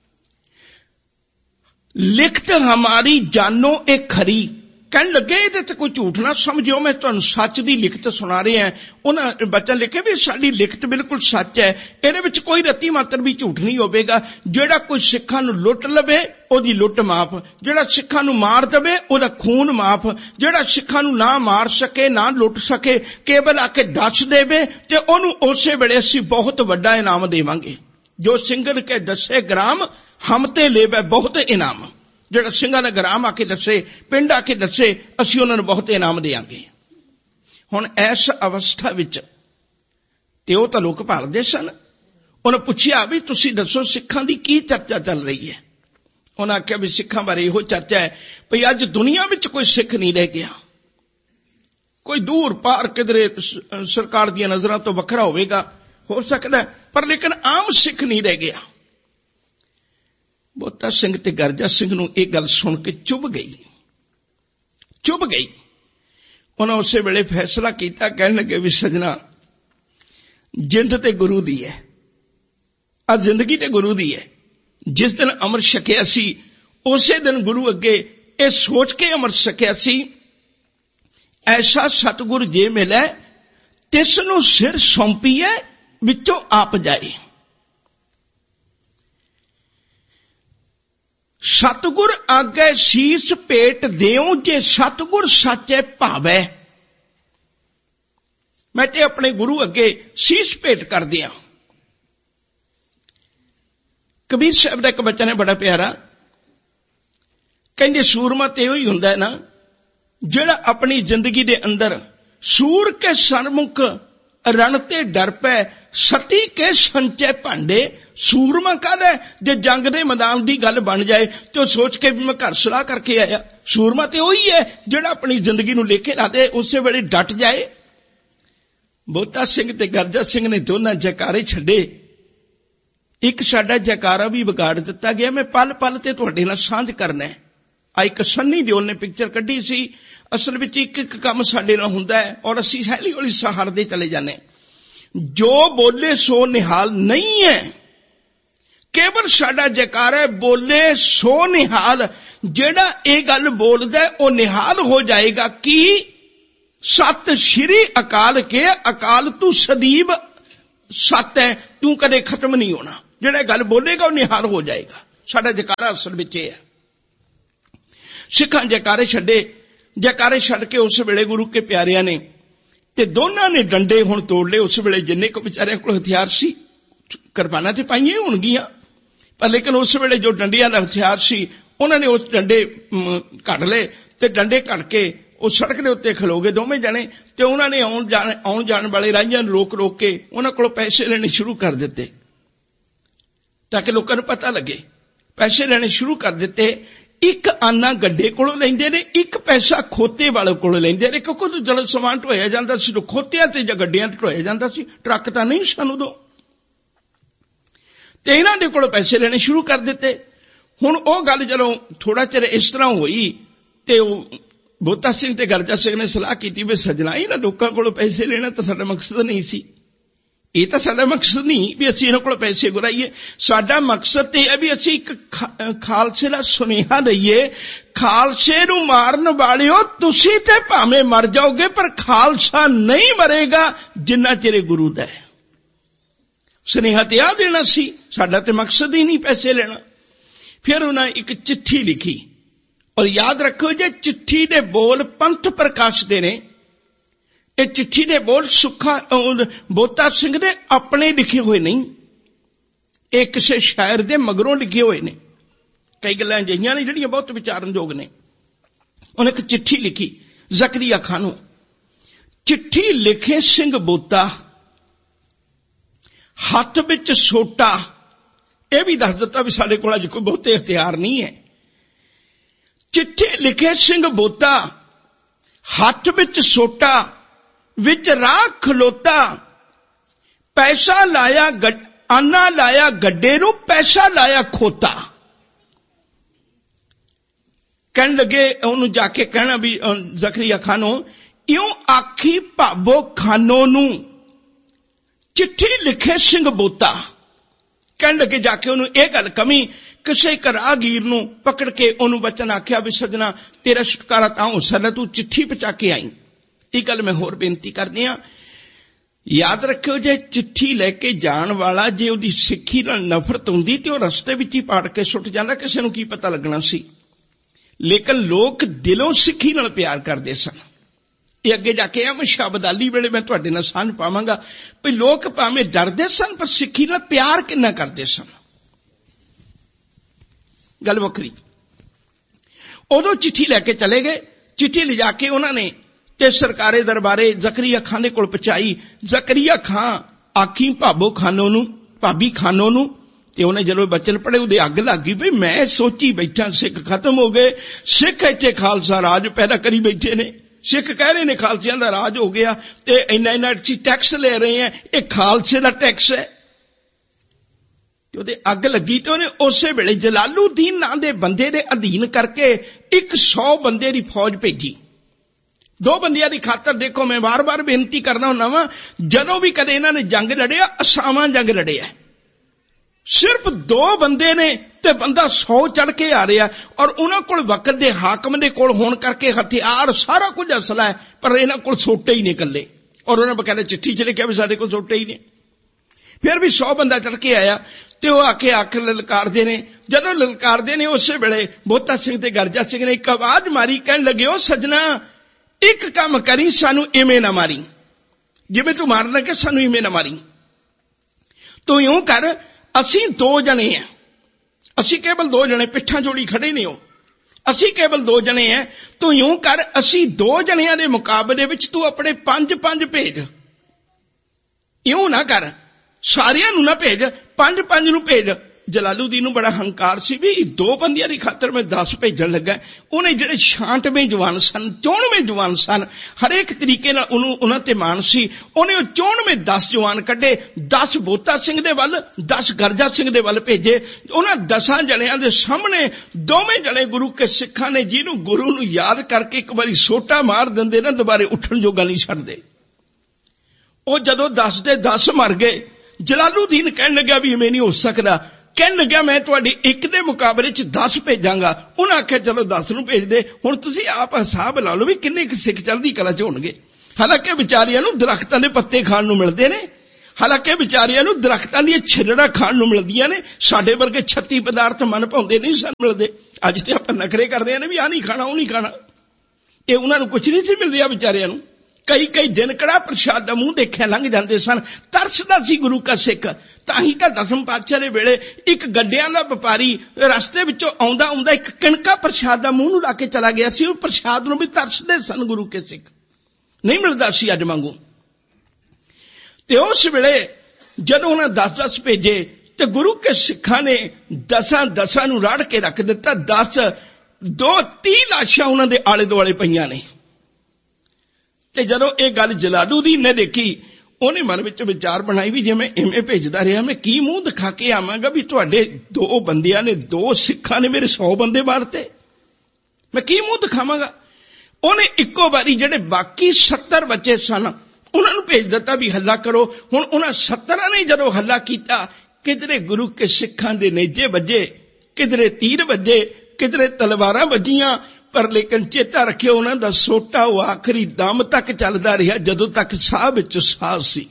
ਲਿਖਤ ਹਮਾਰੀ ਜਾਨੋ ਇਹ ਖਰੀ। ਕਹਿਣ ਲੱਗੇ ਇਹਦੇ ਤੇ ਕੋਈ ਝੂਠ ਨਾ ਸਮਝਿਓ, ਮੈਂ ਤੁਹਾਨੂੰ ਸੱਚ ਦੀ ਲਿਖਤ ਸੁਣਾ ਰਿਹਾ। ਉਹਨਾਂ ਬੱਚਾ ਲਿਖੇ ਵੀ ਸਾਡੀ ਲਿਖਤ ਬਿਲਕੁਲ ਸੱਚ ਹੈ, ਇਹਦੇ ਵਿੱਚ ਕੋਈ ਰੱਤੀ ਮਾਤਰ ਵੀ ਝੂਠ ਨਹੀਂ ਹੋਵੇਗਾ। ਜਿਹੜਾ ਕੋਈ ਸਿੱਖਾਂ ਨੂੰ ਲੁੱਟ ਲਵੇ ਉਹਦੀ ਲੁੱਟ ਮਾਫ, ਜਿਹੜਾ ਸਿੱਖਾਂ ਨੂੰ ਮਾਰ ਦੇਵੇ ਉਹਦਾ ਖੂਨ ਮਾਫ, ਜਿਹੜਾ ਸਿੱਖਾਂ ਨੂੰ ਨਾ ਮਾਰ ਸਕੇ ਨਾ ਲੁੱਟ ਸਕੇ, ਕੇਵਲ ਆ ਕੇ ਦੱਸ ਦੇਵੇ ਤੇ ਉਹਨੂੰ ਉਸੇ ਵੇਲੇ ਅਸੀਂ ਬਹੁਤ ਵੱਡਾ ਇਨਾਮ ਦੇਵਾਂਗੇ। ਜੋ ਸਿੰਘਨ ਕੇ ਦਸੇ ਗ੍ਰਾਮ, ਹਮ ਤੇ ਲੇਵੇ ਬਹੁਤ ਇਨਾਮ। ਜਿਹੜਾ ਸਿੰਘਾਂ ਨੇ ਗ੍ਰਾਮ ਆ ਕੇ ਦੱਸੇ, ਪਿੰਡ ਆ ਕੇ ਦੱਸੇ, ਅਸੀਂ ਉਹਨਾਂ ਨੂੰ ਬਹੁਤ ਇਨਾਮ ਦੇਵਾਂਗੇ। ਹੁਣ ਇਸ ਅਵਸਥਾ ਵਿੱਚ ਤੇ ਉਹ ਤਾਂ ਲੋਕ ਭਾਲਦੇ ਸਨ। ਉਹਨੇ ਪੁੱਛਿਆ ਵੀ ਤੁਸੀਂ ਦੱਸੋ ਸਿੱਖਾਂ ਦੀ ਕੀ ਚਰਚਾ ਚੱਲ ਰਹੀ ਹੈ? ਉਹਨਾਂ ਆਖਿਆ ਵੀ ਸਿੱਖਾਂ ਬਾਰੇ ਇਹੋ ਚਰਚਾ ਹੈ ਭਈ ਅੱਜ ਦੁਨੀਆ ਵਿੱਚ ਕੋਈ ਸਿੱਖ ਨਹੀਂ ਰਹਿ ਗਿਆ, ਕੋਈ ਦੂਰ ਪਾਰ ਕਿਧਰੇ ਸਰਕਾਰ ਦੀਆਂ ਨਜ਼ਰਾਂ ਤੋਂ ਵੱਖਰਾ ਹੋਵੇਗਾ, ਹੋ ਸਕਦਾ, ਪਰ ਲੇਕਿਨ ਆਮ ਸਿੱਖ ਨਹੀਂ ਰਹਿ ਗਿਆ। ਬੋਤਾ ਸਿੰਘ ਤੇ ਗਰਜਾ ਸਿੰਘ ਨੂੰ ਇਹ ਗੱਲ ਸੁਣ ਕੇ ਚੁੱਭ ਗਈ, ਚੁੱਭ ਗਈ। ਉਹਨਾਂ ਉਸੇ ਵੇਲੇ ਫੈਸਲਾ ਕੀਤਾ, ਕਹਿਣ ਲੱਗੇ ਵੀ ਸਜਣਾ, ਜਿੰਦ ਤੇ ਗੁਰੂ ਦੀ ਹੈ, ਆ ਜ਼ਿੰਦਗੀ ਤੇ ਗੁਰੂ ਦੀ ਹੈ। ਜਿਸ ਦਿਨ ਅੰਮ੍ਰਿਤ ਛਕਿਆ ਸੀ ਉਸੇ ਦਿਨ ਗੁਰੂ ਅੱਗੇ ਇਹ ਸੋਚ ਕੇ ਅੰਮ੍ਰਿਤ ਛਕਿਆ ਸੀ, ਐਸਾ ਸਤਿਗੁਰ ਜੇ ਮਿਲੇ ਤਿਸ ਨੂੰ ਸਿਰ ਸੌਂਪੀਏ ਵਿੱਚੋਂ ਆਪ ਜਾਏ। ਸਤਿਗੁਰ ਆਗੇ ਸੀਸ ਭੇਟ ਦਿਓ, ਜੇ ਸਤਿਗੁਰ ਸਾਚੇ ਭਾਵੈ। ਮੈਂ ਤੇ ਆਪਣੇ ਗੁਰੂ ਅੱਗੇ ਸੀਸ ਭੇਟ ਕਰਦਿਆਂ। ਕਬੀਰ ਸਾਹਿਬ ਦਾ ਇੱਕ ਬਚਨ ਹੈ ਬੜਾ ਪਿਆਰਾ, ਕਹਿੰਦੇ ਸੂਰਮਾ ਤੇ ਉਹੀ ਹੁੰਦਾ ਨਾ ਜਿਹੜਾ ਆਪਣੀ ਜ਼ਿੰਦਗੀ ਦੇ ਅੰਦਰ ਸੂਰ ਕੇ ਸਨਮੁਖ ਰਣ ਤੇ ਡਰ ਪੈ, ਸਤੀ ਕੇ ਸੰਚੇ ਭਾਂਡੇ। ਸੂਰਮਾ ਕਾਹਦਾ? ਜੇ ਜੰਗ ਦੇ ਮੈਦਾਨ ਦੀ ਗੱਲ ਬਣ ਜਾਏ ਤੇ ਉਹ ਸੋਚ ਕੇ ਵੀ ਮੈਂ ਘਰ ਸਲਾਹ ਕਰਕੇ ਆਇਆ। ਸੂਰਮਾ ਤੇ ਉਹੀ ਹੈ ਜਿਹੜਾ ਆਪਣੀ ਜ਼ਿੰਦਗੀ ਨੂੰ ਲੇਖੇ ਲਾ ਦੇ, ਉਸੇ ਵੇਲੇ ਡਟ ਜਾਏ। ਬੋਤਾ ਸਿੰਘ ਤੇ ਗਰਜਾ ਸਿੰਘ ਨੇ ਦੋਨਾਂ ਜੈਕਾਰੇ ਛੱਡੇ। ਇੱਕ ਸਾਡਾ ਜੈਕਾਰਾ ਵੀ ਵਿਗਾੜ ਦਿੱਤਾ ਗਿਆ। ਮੈਂ ਪਲ ਪਲ ਤੇ ਤੁਹਾਡੇ ਨਾਲ ਸਾਂਝ ਕਰਨਾ ਹੈ। ਆ ਇੱਕ ਸੰਨੀ ਦਿਓਲ ਨੇ ਪਿਕਚਰ ਕੱਢੀ ਸੀ। ਅਸਲ ਵਿੱਚ ਇੱਕ ਇੱਕ ਕੰਮ ਸਾਡੇ ਨਾਲ ਹੁੰਦਾ ਹੈ ਔਰ ਅਸੀਂ ਹੌਲੀ ਹੌਲੀ ਸਹਾਰਦੇ ਚਲੇ ਜਾਂਦੇ। ਜੋ ਬੋਲੇ ਸੋ ਨਿਹਾਲ ਨਹੀਂ ਹੈ, ਕੇਵਲ ਸਾਡਾ ਜੈਕਾਰਾ ਹੈ ਬੋਲੇ ਸੋ ਨਿਹਾਲ। ਜਿਹੜਾ ਇਹ ਗੱਲ ਬੋਲਦਾ ਉਹ ਨਿਹਾਲ ਹੋ ਜਾਏਗਾ ਕਿ ਸਤਿ ਸ਼੍ਰੀ ਅਕਾਲ ਕੇ, ਅਕਾਲ ਤੂੰ ਸਦੀਵ ਸਤ ਹੈ, ਤੂੰ ਕਦੇ ਖਤਮ ਨਹੀਂ ਹੋਣਾ। ਜਿਹੜਾ ਗੱਲ ਬੋਲੇਗਾ ਉਹ ਨਿਹਾਲ ਹੋ ਜਾਏਗਾ। ਸਾਡਾ ਜੈਕਾਰਾ ਅਸਲ ਵਿੱਚ ਇਹ ਹੈ। ਸਿੱਖਾਂ ਜੈਕਾਰੇ ਛੱਡੇ। ਜੈਕਾਰੇ ਛੱਡ ਕੇ ਉਸ ਵੇਲੇ ਗੁਰੂ ਕੇ ਪਿਆਰਿਆਂ ਨੇ ਤੇ ਦੋਨਾਂ ਨੇ ਡੰਡੇ ਹੁਣ ਤੋੜ ਲਏ। ਉਸ ਵੇਲੇ ਜਿੰਨੇ ਕੋ ਵਿਚਾਰਿਆਂ ਕੋਲ ਹਥਿਆਰ ਸੀ, ਕੁਰਬਾਨਾਂ ਤੇ ਪਾਈਆਂ ਹੋਣਗੀਆਂ, ਪਰ ਲੇਕਿਨ ਉਸ ਵੇਲੇ ਜੋ ਡੰਡਿਆਂ ਦਾ ਹਥਿਆਰ ਸੀ ਉਹਨਾਂ ਨੇ ਉਸ ਡੰਡੇ ਕੱਢ ਲਏ ਤੇ ਡੰਡੇ ਕੱਢ ਕੇ ਉਹ ਸੜਕ ਦੇ ਉੱਤੇ ਖਲੋ ਗਏ ਦੋਵੇਂ ਜਣੇ। ਤੇ ਉਹਨਾਂ ਨੇ ਆਉਣ ਜਾਣ ਆਉਣ ਜਾਣ ਵਾਲੇ ਰਾਹੀਆਂ ਨੂੰ ਰੋਕ ਰੋਕ ਕੇ ਉਹਨਾਂ ਕੋਲੋਂ ਪੈਸੇ ਲੈਣੇ ਸ਼ੁਰੂ ਕਰ ਦਿੱਤੇ ਤਾਂ ਕਿ ਲੋਕਾਂ ਨੂੰ ਪਤਾ ਲੱਗੇ। ਪੈਸੇ ਲੈਣੇ ਸ਼ੁਰੂ ਕਰ ਦਿੱਤੇ। ਇੱਕ ਆਨਾ ਗੱਡੇ ਕੋਲੋਂ ਲੈਂਦੇ ਨੇ, ਇੱਕ ਪੈਸਾ ਖੋਤੇ ਵਾਲੇ ਕੋਲੋਂ ਲੈਂਦੇ ਨੇ, ਕਿਉਂਕਿ ਜਦੋਂ ਸਮਾਨ ਢੋਇਆ ਜਾਂਦਾ ਸੀ ਤਾਂ ਖੋਤਿਆਂ ਤੇ ਜਾਂ ਗੱਡਿਆਂ ਤੇ ਢੋਇਆ ਜਾਂਦਾ ਸੀ, ਟਰੱਕ ਤਾਂ ਨਹੀਂ ਸਨ ਉਦੋਂ। ਤੇ ਇਹਨਾਂ ਦੇ ਕੋਲੋਂ ਪੈਸੇ ਲੈਣੇ ਸ਼ੁਰੂ ਕਰ ਦਿੱਤੇ। ਹੁਣ ਉਹ ਗੱਲ ਜਦੋਂ ਥੋੜਾ ਚਿਰ ਇਸ ਤਰ੍ਹਾਂ ਹੋਈ ਤੇ ਉਹ ਬੋਤਾ ਸਿੰਘ ਤੇ ਗਰਜਾ ਸਿੰਘ ਨੇ ਸਲਾਹ ਕੀਤੀ ਵੀ ਸਜਣਾ, ਇਹਨਾਂ ਲੋਕਾਂ ਕੋਲੋਂ ਪੈਸੇ ਲੈਣਾ ਤਾਂ ਸਾਡਾ ਮਕਸਦ ਨਹੀਂ ਸੀ। ਇਹ ਤਾਂ ਸਾਡਾ ਮਕਸਦ ਨਹੀਂ ਵੀ ਅਸੀਂ ਇਹਨਾਂ ਕੋਲ ਪੈਸੇ ਗੁਰਾਈਏ। ਸਾਡਾ ਮਕਸਦ ਤੇ ਇਹ ਵੀ ਅਸੀਂ ਇੱਕ ਖਾਲਸੇ ਦਾ ਸੁਨੇਹਾ ਦਈਏ, ਖਾਲਸੇ ਨੂੰ ਮਾਰਨ ਵਾਲਿਓ ਤੁਸੀਂ ਤੇ ਭਾਵੇਂ ਮਰ ਜਾਓਗੇ ਪਰ ਖਾਲਸਾ ਨਹੀਂ ਮਰੇਗਾ ਜਿੰਨਾ ਚਿਰ ਗੁਰੂ ਦਾ ਹੈ। ਸੁਨੇਹਾ ਤੇ ਆ ਦੇਣਾ ਸੀ, ਸਾਡਾ ਤੇ ਮਕਸਦ ਹੀ ਨਹੀਂ ਪੈਸੇ ਲੈਣਾ। ਫਿਰ ਉਹਨਾਂ ਇੱਕ ਚਿੱਠੀ ਲਿਖੀ ਔਰ ਯਾਦ ਰੱਖੋ ਜੇ ਚਿੱਠੀ ਦੇ ਬੋਲ ਪੰਥ ਪ੍ਰਕਾਸ਼ ਦੇ ਨੇ। ਇਹ ਚਿੱਠੀ ਦੇ ਬੋਲ ਸੁੱਖਾ ਬੋਤਾ ਸਿੰਘ ਦੇ ਆਪਣੇ ਲਿਖੇ ਹੋਏ ਨਹੀਂ, ਇਹ ਕਿਸੇ ਸ਼ਾਇਰ ਦੇ ਮਗਰੋਂ ਲਿਖੇ ਹੋਏ ਨੇ। ਕਈ ਗੱਲਾਂ ਅਜਿਹੀਆਂ ਨੇ ਜਿਹੜੀਆਂ ਬਹੁਤ ਵਿਚਾਰਨਯੋਗ ਨੇ। ਉਹਨੇ ਇੱਕ ਚਿੱਠੀ ਲਿਖੀ ਜ਼ਕਰੀਆ ਖਾਨ ਨੂੰ। ਚਿੱਠੀ ਲਿਖੇ ਸਿੰਘ ਬੋਤਾ, ਹੱਥ ਵਿੱਚ ਸੋਟਾ। ਇਹ ਵੀ ਦੱਸ ਦਿੱਤਾ ਵੀ ਸਾਡੇ ਕੋਲ ਅੱਜ ਕੋਈ ਬਹੁਤੇ ਹਥਿਆਰ ਨਹੀਂ ਹੈ। ਚਿੱਠੀ ਲਿਖੇ ਸਿੰਘ ਬੋਤਾ, ਹੱਥ ਵਿੱਚ ਸੋਟਾ, ਵਿੱਚ ਰਾਹ ਖਲੋਤਾ, ਪੈਸਾ ਲਾਇਆ ਆਨਾ ਲਾਇਆ ਗੱਡੇ ਨੂੰ, ਪੈਸਾ ਲਾਇਆ ਖੋਤਾ। ਕਹਿਣ ਲੱਗੇ ਉਹਨੂੰ ਜਾ ਕੇ ਕਹਿਣਾ ਵੀ ਜ਼ਕਰੀਆ ਖਾਨੋ, ਇਉਂ ਆਖੀ ਭਾਬੋ ਖਾਨੋ ਨੂੰ ਚਿੱਠੀ ਲਿਖੇ ਸਿੰਘ ਬੋਤਾ। ਕਹਿਣ ਲੱਗੇ ਜਾ ਕੇ ਉਹਨੂੰ ਇਹ ਗੱਲ ਕਮੀ। ਕਿਸੇ ਇੱਕ ਰਾਹਗੀਰ ਨੂੰ ਪਕੜ ਕੇ ਉਹਨੂੰ ਬਚਨ ਆਖਿਆ ਵੀ ਸਜਣਾ ਤੇਰਾ ਛੁਟਕਾਰਾ ਤਾਂ ਹੋ ਸਕਦਾ, ਤੂੰ ਚਿੱਠੀ ਪਹੁੰਚਾ ਕੇ ਆਈ। ਇਹ ਗੱਲ ਮੈਂ ਹੋਰ ਬੇਨਤੀ ਕਰਦੀ ਹਾਂ, ਯਾਦ ਰੱਖਿਓ ਜੇ ਚਿੱਠੀ ਲੈ ਕੇ ਜਾਣ ਵਾਲਾ ਜੇ ਉਹਦੀ ਸਿੱਖੀ ਨਾਲ ਨਫ਼ਰਤ ਹੁੰਦੀ ਤੇ ਉਹ ਰਸਤੇ ਵਿੱਚ ਹੀ ਪਾੜ ਕੇ ਸੁੱਟ ਜਾਂਦਾ, ਕਿਸੇ ਨੂੰ ਕੀ ਪਤਾ ਲੱਗਣਾ ਸੀ। ਲੇਕਿਨ ਲੋਕ ਦਿਲੋਂ ਸਿੱਖੀ ਨਾਲ ਪਿਆਰ ਕਰਦੇ ਸਨ। ਇਹ ਅੱਗੇ ਜਾ ਕੇ ਅਹਿਮਦ ਸ਼ਾਹ ਅਬਦਾਲੀ ਵੇਲੇ ਮੈਂ ਤੁਹਾਡੇ ਨਾਲ ਸਾਂਝ ਪਾਵਾਂਗਾ ਵੀ ਲੋਕ ਭਾਵੇਂ ਡਰਦੇ ਸਨ ਪਰ ਸਿੱਖੀ ਨਾਲ ਪਿਆਰ ਕਿੰਨਾ ਕਰਦੇ ਸਨ। ਗੱਲ ਵੱਖਰੀ। ਉਦੋਂ ਚਿੱਠੀ ਲੈ ਕੇ ਚਲੇ ਗਏ। ਚਿੱਠੀ ਲਿਜਾ ਕੇ ਉਹਨਾਂ ਨੇ ਤੇ ਸਰਕਾਰੇ ਦਰਬਾਰੇ ਜ਼ਕਰੀਆ ਖਾਨ ਦੇ ਕੋਲ ਪਹੁੰਚਾਈ। ਜ਼ਕਰੀਆ ਖਾਂ ਆਖੀ ਭਾਬੋ ਖਾਨੋ ਨੂੰ, ਭਾਬੀ ਖਾਨੋ ਨੂੰ। ਤੇ ਉਹਨੇ ਜਦੋਂ ਬਚਨ ਪੜ੍ਹੇ ਉਹਦੇ ਅੱਗ ਲੱਗ ਗਈ। ਬਈ ਮੈਂ ਸੋਚੀ ਬੈਠਾ ਸਿੱਖ ਖਤਮ ਹੋ ਗਏ, ਸਿੱਖ ਇੱਥੇ ਖਾਲਸਾ ਰਾਜ ਪੈਦਾ ਕਰੀ ਬੈਠੇ ਨੇ। ਸਿੱਖ ਕਹਿ ਰਹੇ ਨੇ ਖਾਲਸਿਆਂ ਦਾ ਰਾਜ ਹੋ ਗਿਆ ਤੇ ਇੰਨਾ ਇੰਨਾ ਅਸੀਂ ਟੈਕਸ ਲੈ ਰਹੇ ਹਾਂ, ਇਹ ਖਾਲਸੇ ਦਾ ਟੈਕਸ ਹੈ। ਤੇ ਉਹਦੇ ਅੱਗ ਲੱਗੀ ਤੇ ਉਹਨੇ ਉਸੇ ਵੇਲੇ ਜਲਾਲੂਦੀਨ ਨਾਂ ਦੇ ਬੰਦੇ ਦੇ ਅਧੀਨ ਕਰਕੇ ਇੱਕ ਸੌ ਬੰਦੇ ਦੀ ਫੌਜ ਭੇਜੀ। ਦੋ ਬੰਦਿਆਂ ਦੀ ਖਾਤਰ ਦੇਖੋ, ਮੈਂ ਵਾਰ-ਵਾਰ ਬੇਨਤੀ ਕਰਨਾ ਹੁੰਦਾ ਵਾਂ, ਜਦੋਂ ਵੀ ਕਦੇ ਇਹਨਾਂ ਨੇ ਜੰਗ ਲੜਿਆ, ਅਸਾਵਾਂ ਜੰਗ ਲੜਿਆ, ਸਿਰਫ ਦੋ ਬੰਦੇ ਨੇ ਤੇ ਬੰਦਾ ਸੌ ਚੜ ਕੇ ਆ ਰਿਹਾ। ਔਰ ਉਹਨਾਂ ਕੋਲ ਵਕਤ ਦੇ ਹਾਕਮ ਦੇ ਕੋਲ ਹੋਣ ਕਰਕੇ ਹਥਿਆਰ ਸਾਰਾ ਕੁਝ ਅਸਲਾ ਹੈ, ਪਰ ਇਹਨਾਂ ਕੋਲ ਸੋਟੇ ਹੀ ਨਹੀਂ ਇਕੱਲੇ। ਔਰ ਉਹਨਾਂ ਬਕਾਇਦਾ ਚਿੱਠੀ ਚ ਲਿਖਿਆ ਵੀ ਸਾਡੇ ਕੋਲ ਸੋਟੇ ਹੀ ਨੇ। ਫਿਰ ਵੀ ਸੌ ਬੰਦਾ ਚੜ ਕੇ ਆਇਆ ਤੇ ਉਹ ਆ ਕੇ ਅੱਖ ਲਲਕਾਰਦੇ ਨੇ। ਜਦੋਂ ਲਲਕਾਰਦੇ ਨੇ ਉਸੇ ਵੇਲੇ ਬੋਤਾ ਸਿੰਘ ਤੇ ਗਰਜਾ ਸਿੰਘ ਨੇ ਇੱਕ ਆਵਾਜ਼ ਮਾਰੀ, ਕਹਿਣ ਲੱਗੇ, ਉਹ ਸੱਜਣਾ ਇੱਕ ਕੰਮ ਕਰੀ, ਸਾਨੂੰ ਇਵੇਂ ਨਾ ਮਾਰੀ, ਜਿਵੇਂ ਤੂੰ ਮਾਰਨ ਲੱਗੇ ਸਾਨੂੰ ਇਵੇਂ ਨਾ ਮਾਰੀ। ਤੂੰ ਇਉਂ ਕਰ, ਅਸੀਂ ਦੋ ਜਣੇ ਆ, ਅਸੀਂ ਕੇਵਲ ਦੋ ਜਣੇ, ਪਿੱਠਾਂ ਜੋੜੀ ਖੜੇ ਨੇ ਉਹ, ਅਸੀਂ ਕੇਵਲ ਦੋ ਜਣੇ ਆ। ਤੂੰ ਇਉਂ ਕਰ, ਅਸੀਂ ਦੋ ਜਣਿਆਂ ਦੇ ਮੁਕਾਬਲੇ ਵਿੱਚ ਤੂੰ ਆਪਣੇ ਪੰਜ ਪੰਜ ਭੇਜ। ਇਉਂ ਨਾ ਕਰ, ਸਾਰਿਆਂ ਨੂੰ ਨਾ ਭੇਜ, ਪੰਜ ਪੰਜ ਨੂੰ ਭੇਜ। ਜਲਾਲੂਦੀਨ ਨੂੰ ਬੜਾ ਹੰਕਾਰ ਸੀ ਵੀ ਦੋ ਬੰਦਿਆਂ ਦੀ ਖਾਤਰ ਮੈਂ ਦਸ ਭੇਜਣ ਲੱਗਾ। ਉਹਨੇ ਜਿਹੜੇ ਛਾਂਟਵੇਂ ਜਵਾਨ ਸਨ, ਚੌਣਵੇਂ ਜਵਾਨ ਸਨ, ਹਰੇਕ ਤਰੀਕੇ ਨਾਲ ਉਹਨੂੰ ਉਹਨਾਂ ਤੇ ਮਾਣ ਸੀ। ਉਹਨੇ ਉਹ ਚੌਣਵੇਂ ਦਸ ਜਵਾਨ ਕੱਢੇ, ਦਸ ਬੋਤਾ ਸਿੰਘ ਦੇ ਵੱਲ, ਦਸ ਗਰਜਾ ਸਿੰਘ ਦੇ ਵੱਲ ਭੇਜੇ। ਉਹਨਾਂ ਦਸਾਂ ਜਣਿਆਂ ਦੇ ਸਾਹਮਣੇ ਦੋਵੇਂ ਜਣੇ ਗੁਰੂ ਕੇ ਸਿੱਖਾਂ ਨੇ, ਜਿਹਨੂੰ ਗੁਰੂ ਨੂੰ ਯਾਦ ਕਰਕੇ ਇੱਕ ਵਾਰੀ ਸੋਟਾ ਮਾਰ ਦਿੰਦੇ ਨਾ, ਦੁਬਾਰੇ ਉੱਠਣ ਜੋਗਾ ਨਹੀਂ ਛੱਡਦੇ। ਉਹ ਜਦੋਂ ਦਸ ਦੇ ਦਸ ਮਰ ਗਏ, ਜਲਾਲੂਦੀਨ ਕਹਿਣ ਲੱਗਿਆ ਵੀ ਇਵੇਂ ਨਹੀਂ ਹੋ ਸਕਦਾ। ਕਹਿਣ ਲੱਗਿਆ ਮੈਂ ਤੁਹਾਡੀ ਇੱਕ ਦੇ ਮੁਕਾਬਲੇ ਚ ਦਸ ਭੇਜਾਂਗਾ। ਉਹਨਾਂ ਆਖਿਆ ਚਲੋ ਦਸ ਨੂੰ ਭੇਜ ਦੇ। ਹੁਣ ਤੁਸੀਂ ਆਪ ਹਿਸਾਬ ਲਾ ਲਓ ਵੀ ਕਿੰਨੇ ਕੁ ਸਿੱਖ ਚੜ੍ਹਦੀ ਕਲਾ ਚ ਹੋਣਗੇ। ਹਾਲਾਂਕਿ ਵਿਚਾਰਿਆਂ ਨੂੰ ਦਰਖਤਾਂ ਦੇ ਪੱਤੇ ਖਾਣ ਨੂੰ ਮਿਲਦੇ ਨੇ, ਹਾਲਾਂਕਿ ਵਿਚਾਰਿਆਂ ਨੂੰ ਦਰਖਤਾਂ ਦੀਆਂ ਛਿੱਲੜਾਂ ਖਾਣ ਨੂੰ ਮਿਲਦੀਆਂ ਨੇ। ਸਾਡੇ ਵਰਗੇ ਛੱਤੀ ਪਦਾਰਥ ਮਨ ਭਾਉਂਦੇ ਨਹੀਂ ਸਨ ਮਿਲਦੇ। ਅੱਜ ਤੇ ਆਪਾਂ ਨਖਰੇ ਕਰਦੇ ਨੇ ਵੀ ਆਹ ਨਹੀਂ ਖਾਣਾ, ਉਹ ਨਹੀਂ ਖਾਣਾ। ਇਹ ਉਹਨਾਂ ਨੂੰ ਕੁਛ ਨਹੀਂ ਸੀ ਮਿਲਦੇ ਆ ਵਿਚਾਰਿਆਂ ਨੂੰ। ਕਈ ਕਈ ਦਿਨ ਕੜਾ ਪ੍ਰਸ਼ਾਦ ਦਾ ਮੂੰਹ ਦੇਖਿਆ ਲੰਘ ਜਾਂਦੇ ਸਨ। ਤਰਸਦਾ ਸੀ ਗੁਰੂ ਕਾ ਸਿੱਖ। ਤਾਂ ਹੀ ਤਾਂ ਦਸਮ ਪਾਤਸ਼ਾਹ ਦੇ ਵੇਲੇ ਇੱਕ ਗੱਡਿਆਂ ਦਾ ਵਪਾਰੀ ਰਸਤੇ ਵਿੱਚੋਂ ਆਉਂਦਾ ਆਉਂਦਾ ਇੱਕ ਕਿਣਕਾ ਪ੍ਰਸ਼ਾਦ ਦਾ ਮੂੰਹ ਨੂੰ ਲਾ ਕੇ ਚਲਾ ਗਿਆ ਸੀ। ਉਹ ਪ੍ਰਸ਼ਾਦ ਨੂੰ ਵੀ ਤਰਸਦੇ ਸਨ ਗੁਰੂ ਕੇ ਸਿੱਖ, ਨਹੀਂ ਮਿਲਦਾ ਸੀ ਅੱਜ ਵਾਂਗੂ। ਤੇ ਉਸ ਵੇਲੇ ਜਦੋਂ ਉਹਨਾਂ ਦਸ ਦਸ ਭੇਜੇ ਤੇ ਗੁਰੂ ਕੇ ਸਿੱਖਾਂ ਨੇ ਦਸਾਂ ਦਸਾਂ ਨੂੰ ਰਾੜ ਕੇ ਰੱਖ ਦਿੱਤਾ। ਦਸ ਦੋ ਤੀਹ ਲਾਸ਼ਾਂ ਉਹਨਾਂ ਦੇ ਆਲੇ ਦੁਆਲੇ ਪਈਆਂ ਨੇ। ਤੇ ਜਦੋਂ ਇਹ ਗੱਲ ਜਲਾਲੂਦੀਨ ਨੇ ਦੇਖੀ, ਉਹਨੇ ਮਨ ਵਿੱਚ ਵਿਚਾਰ ਬਣਾਈ ਵੀ ਜੇ ਮੈਂ ਇਵੇਂ ਭੇਜਦਾ ਰਿਹਾ, ਮੈਂ ਕੀ ਮੂੰਹ ਦਿਖਾ ਕੇ ਆਵਾਂਗਾ ਵੀ ਤੁਹਾਡੇ ਦੋ ਬੰਦਿਆਂ ਨੇ, ਦੋ ਸਿੱਖਾਂ ਨੇ ਮੇਰੇ ਸੌ ਬੰਦੇ ਮਾਰਤੇ, ਮੈਂ ਕੀ ਮੂੰਹ ਦਿਖਾਵਾਂਗਾ। ਉਹਨੇ ਇੱਕੋ ਵਾਰੀ ਜਿਹੜੇ ਬਾਕੀ ਸੱਤਰ ਬੱਚੇ ਸਨ ਉਹਨਾਂ ਨੂੰ ਭੇਜ ਦਿੱਤਾ ਵੀ ਹੱਲਾ ਕਰੋ। ਹੁਣ ਉਹਨਾਂ ਸੱਤਰਾਂ ਨੇ ਜਦੋਂ ਹੱਲਾ ਕੀਤਾ, ਕਿਧਰੇ ਗੁਰੂ ਕੇ ਸਿੱਖਾਂ ਦੇ ਨੇਜੇ ਵੱਜੇ, ਕਿਧਰੇ ਤੀਰ ਵੱਜੇ, ਕਿਧਰੇ ਤਲਵਾਰਾਂ ਵੱਜੀਆਂ। ਪਰ ਲੇਕਿਨ ਚੇਤਾ ਰੱਖਿਓ, ਉਹਨਾਂ ਦਾ ਸੋਟਾ ਉਹ ਆਖਰੀ ਦਮ ਤੱਕ ਚੱਲਦਾ ਰਿਹਾ, ਜਦੋਂ ਤੱਕ ਸਾਹ ਵਿੱਚ ਸਾਹ ਸੀ।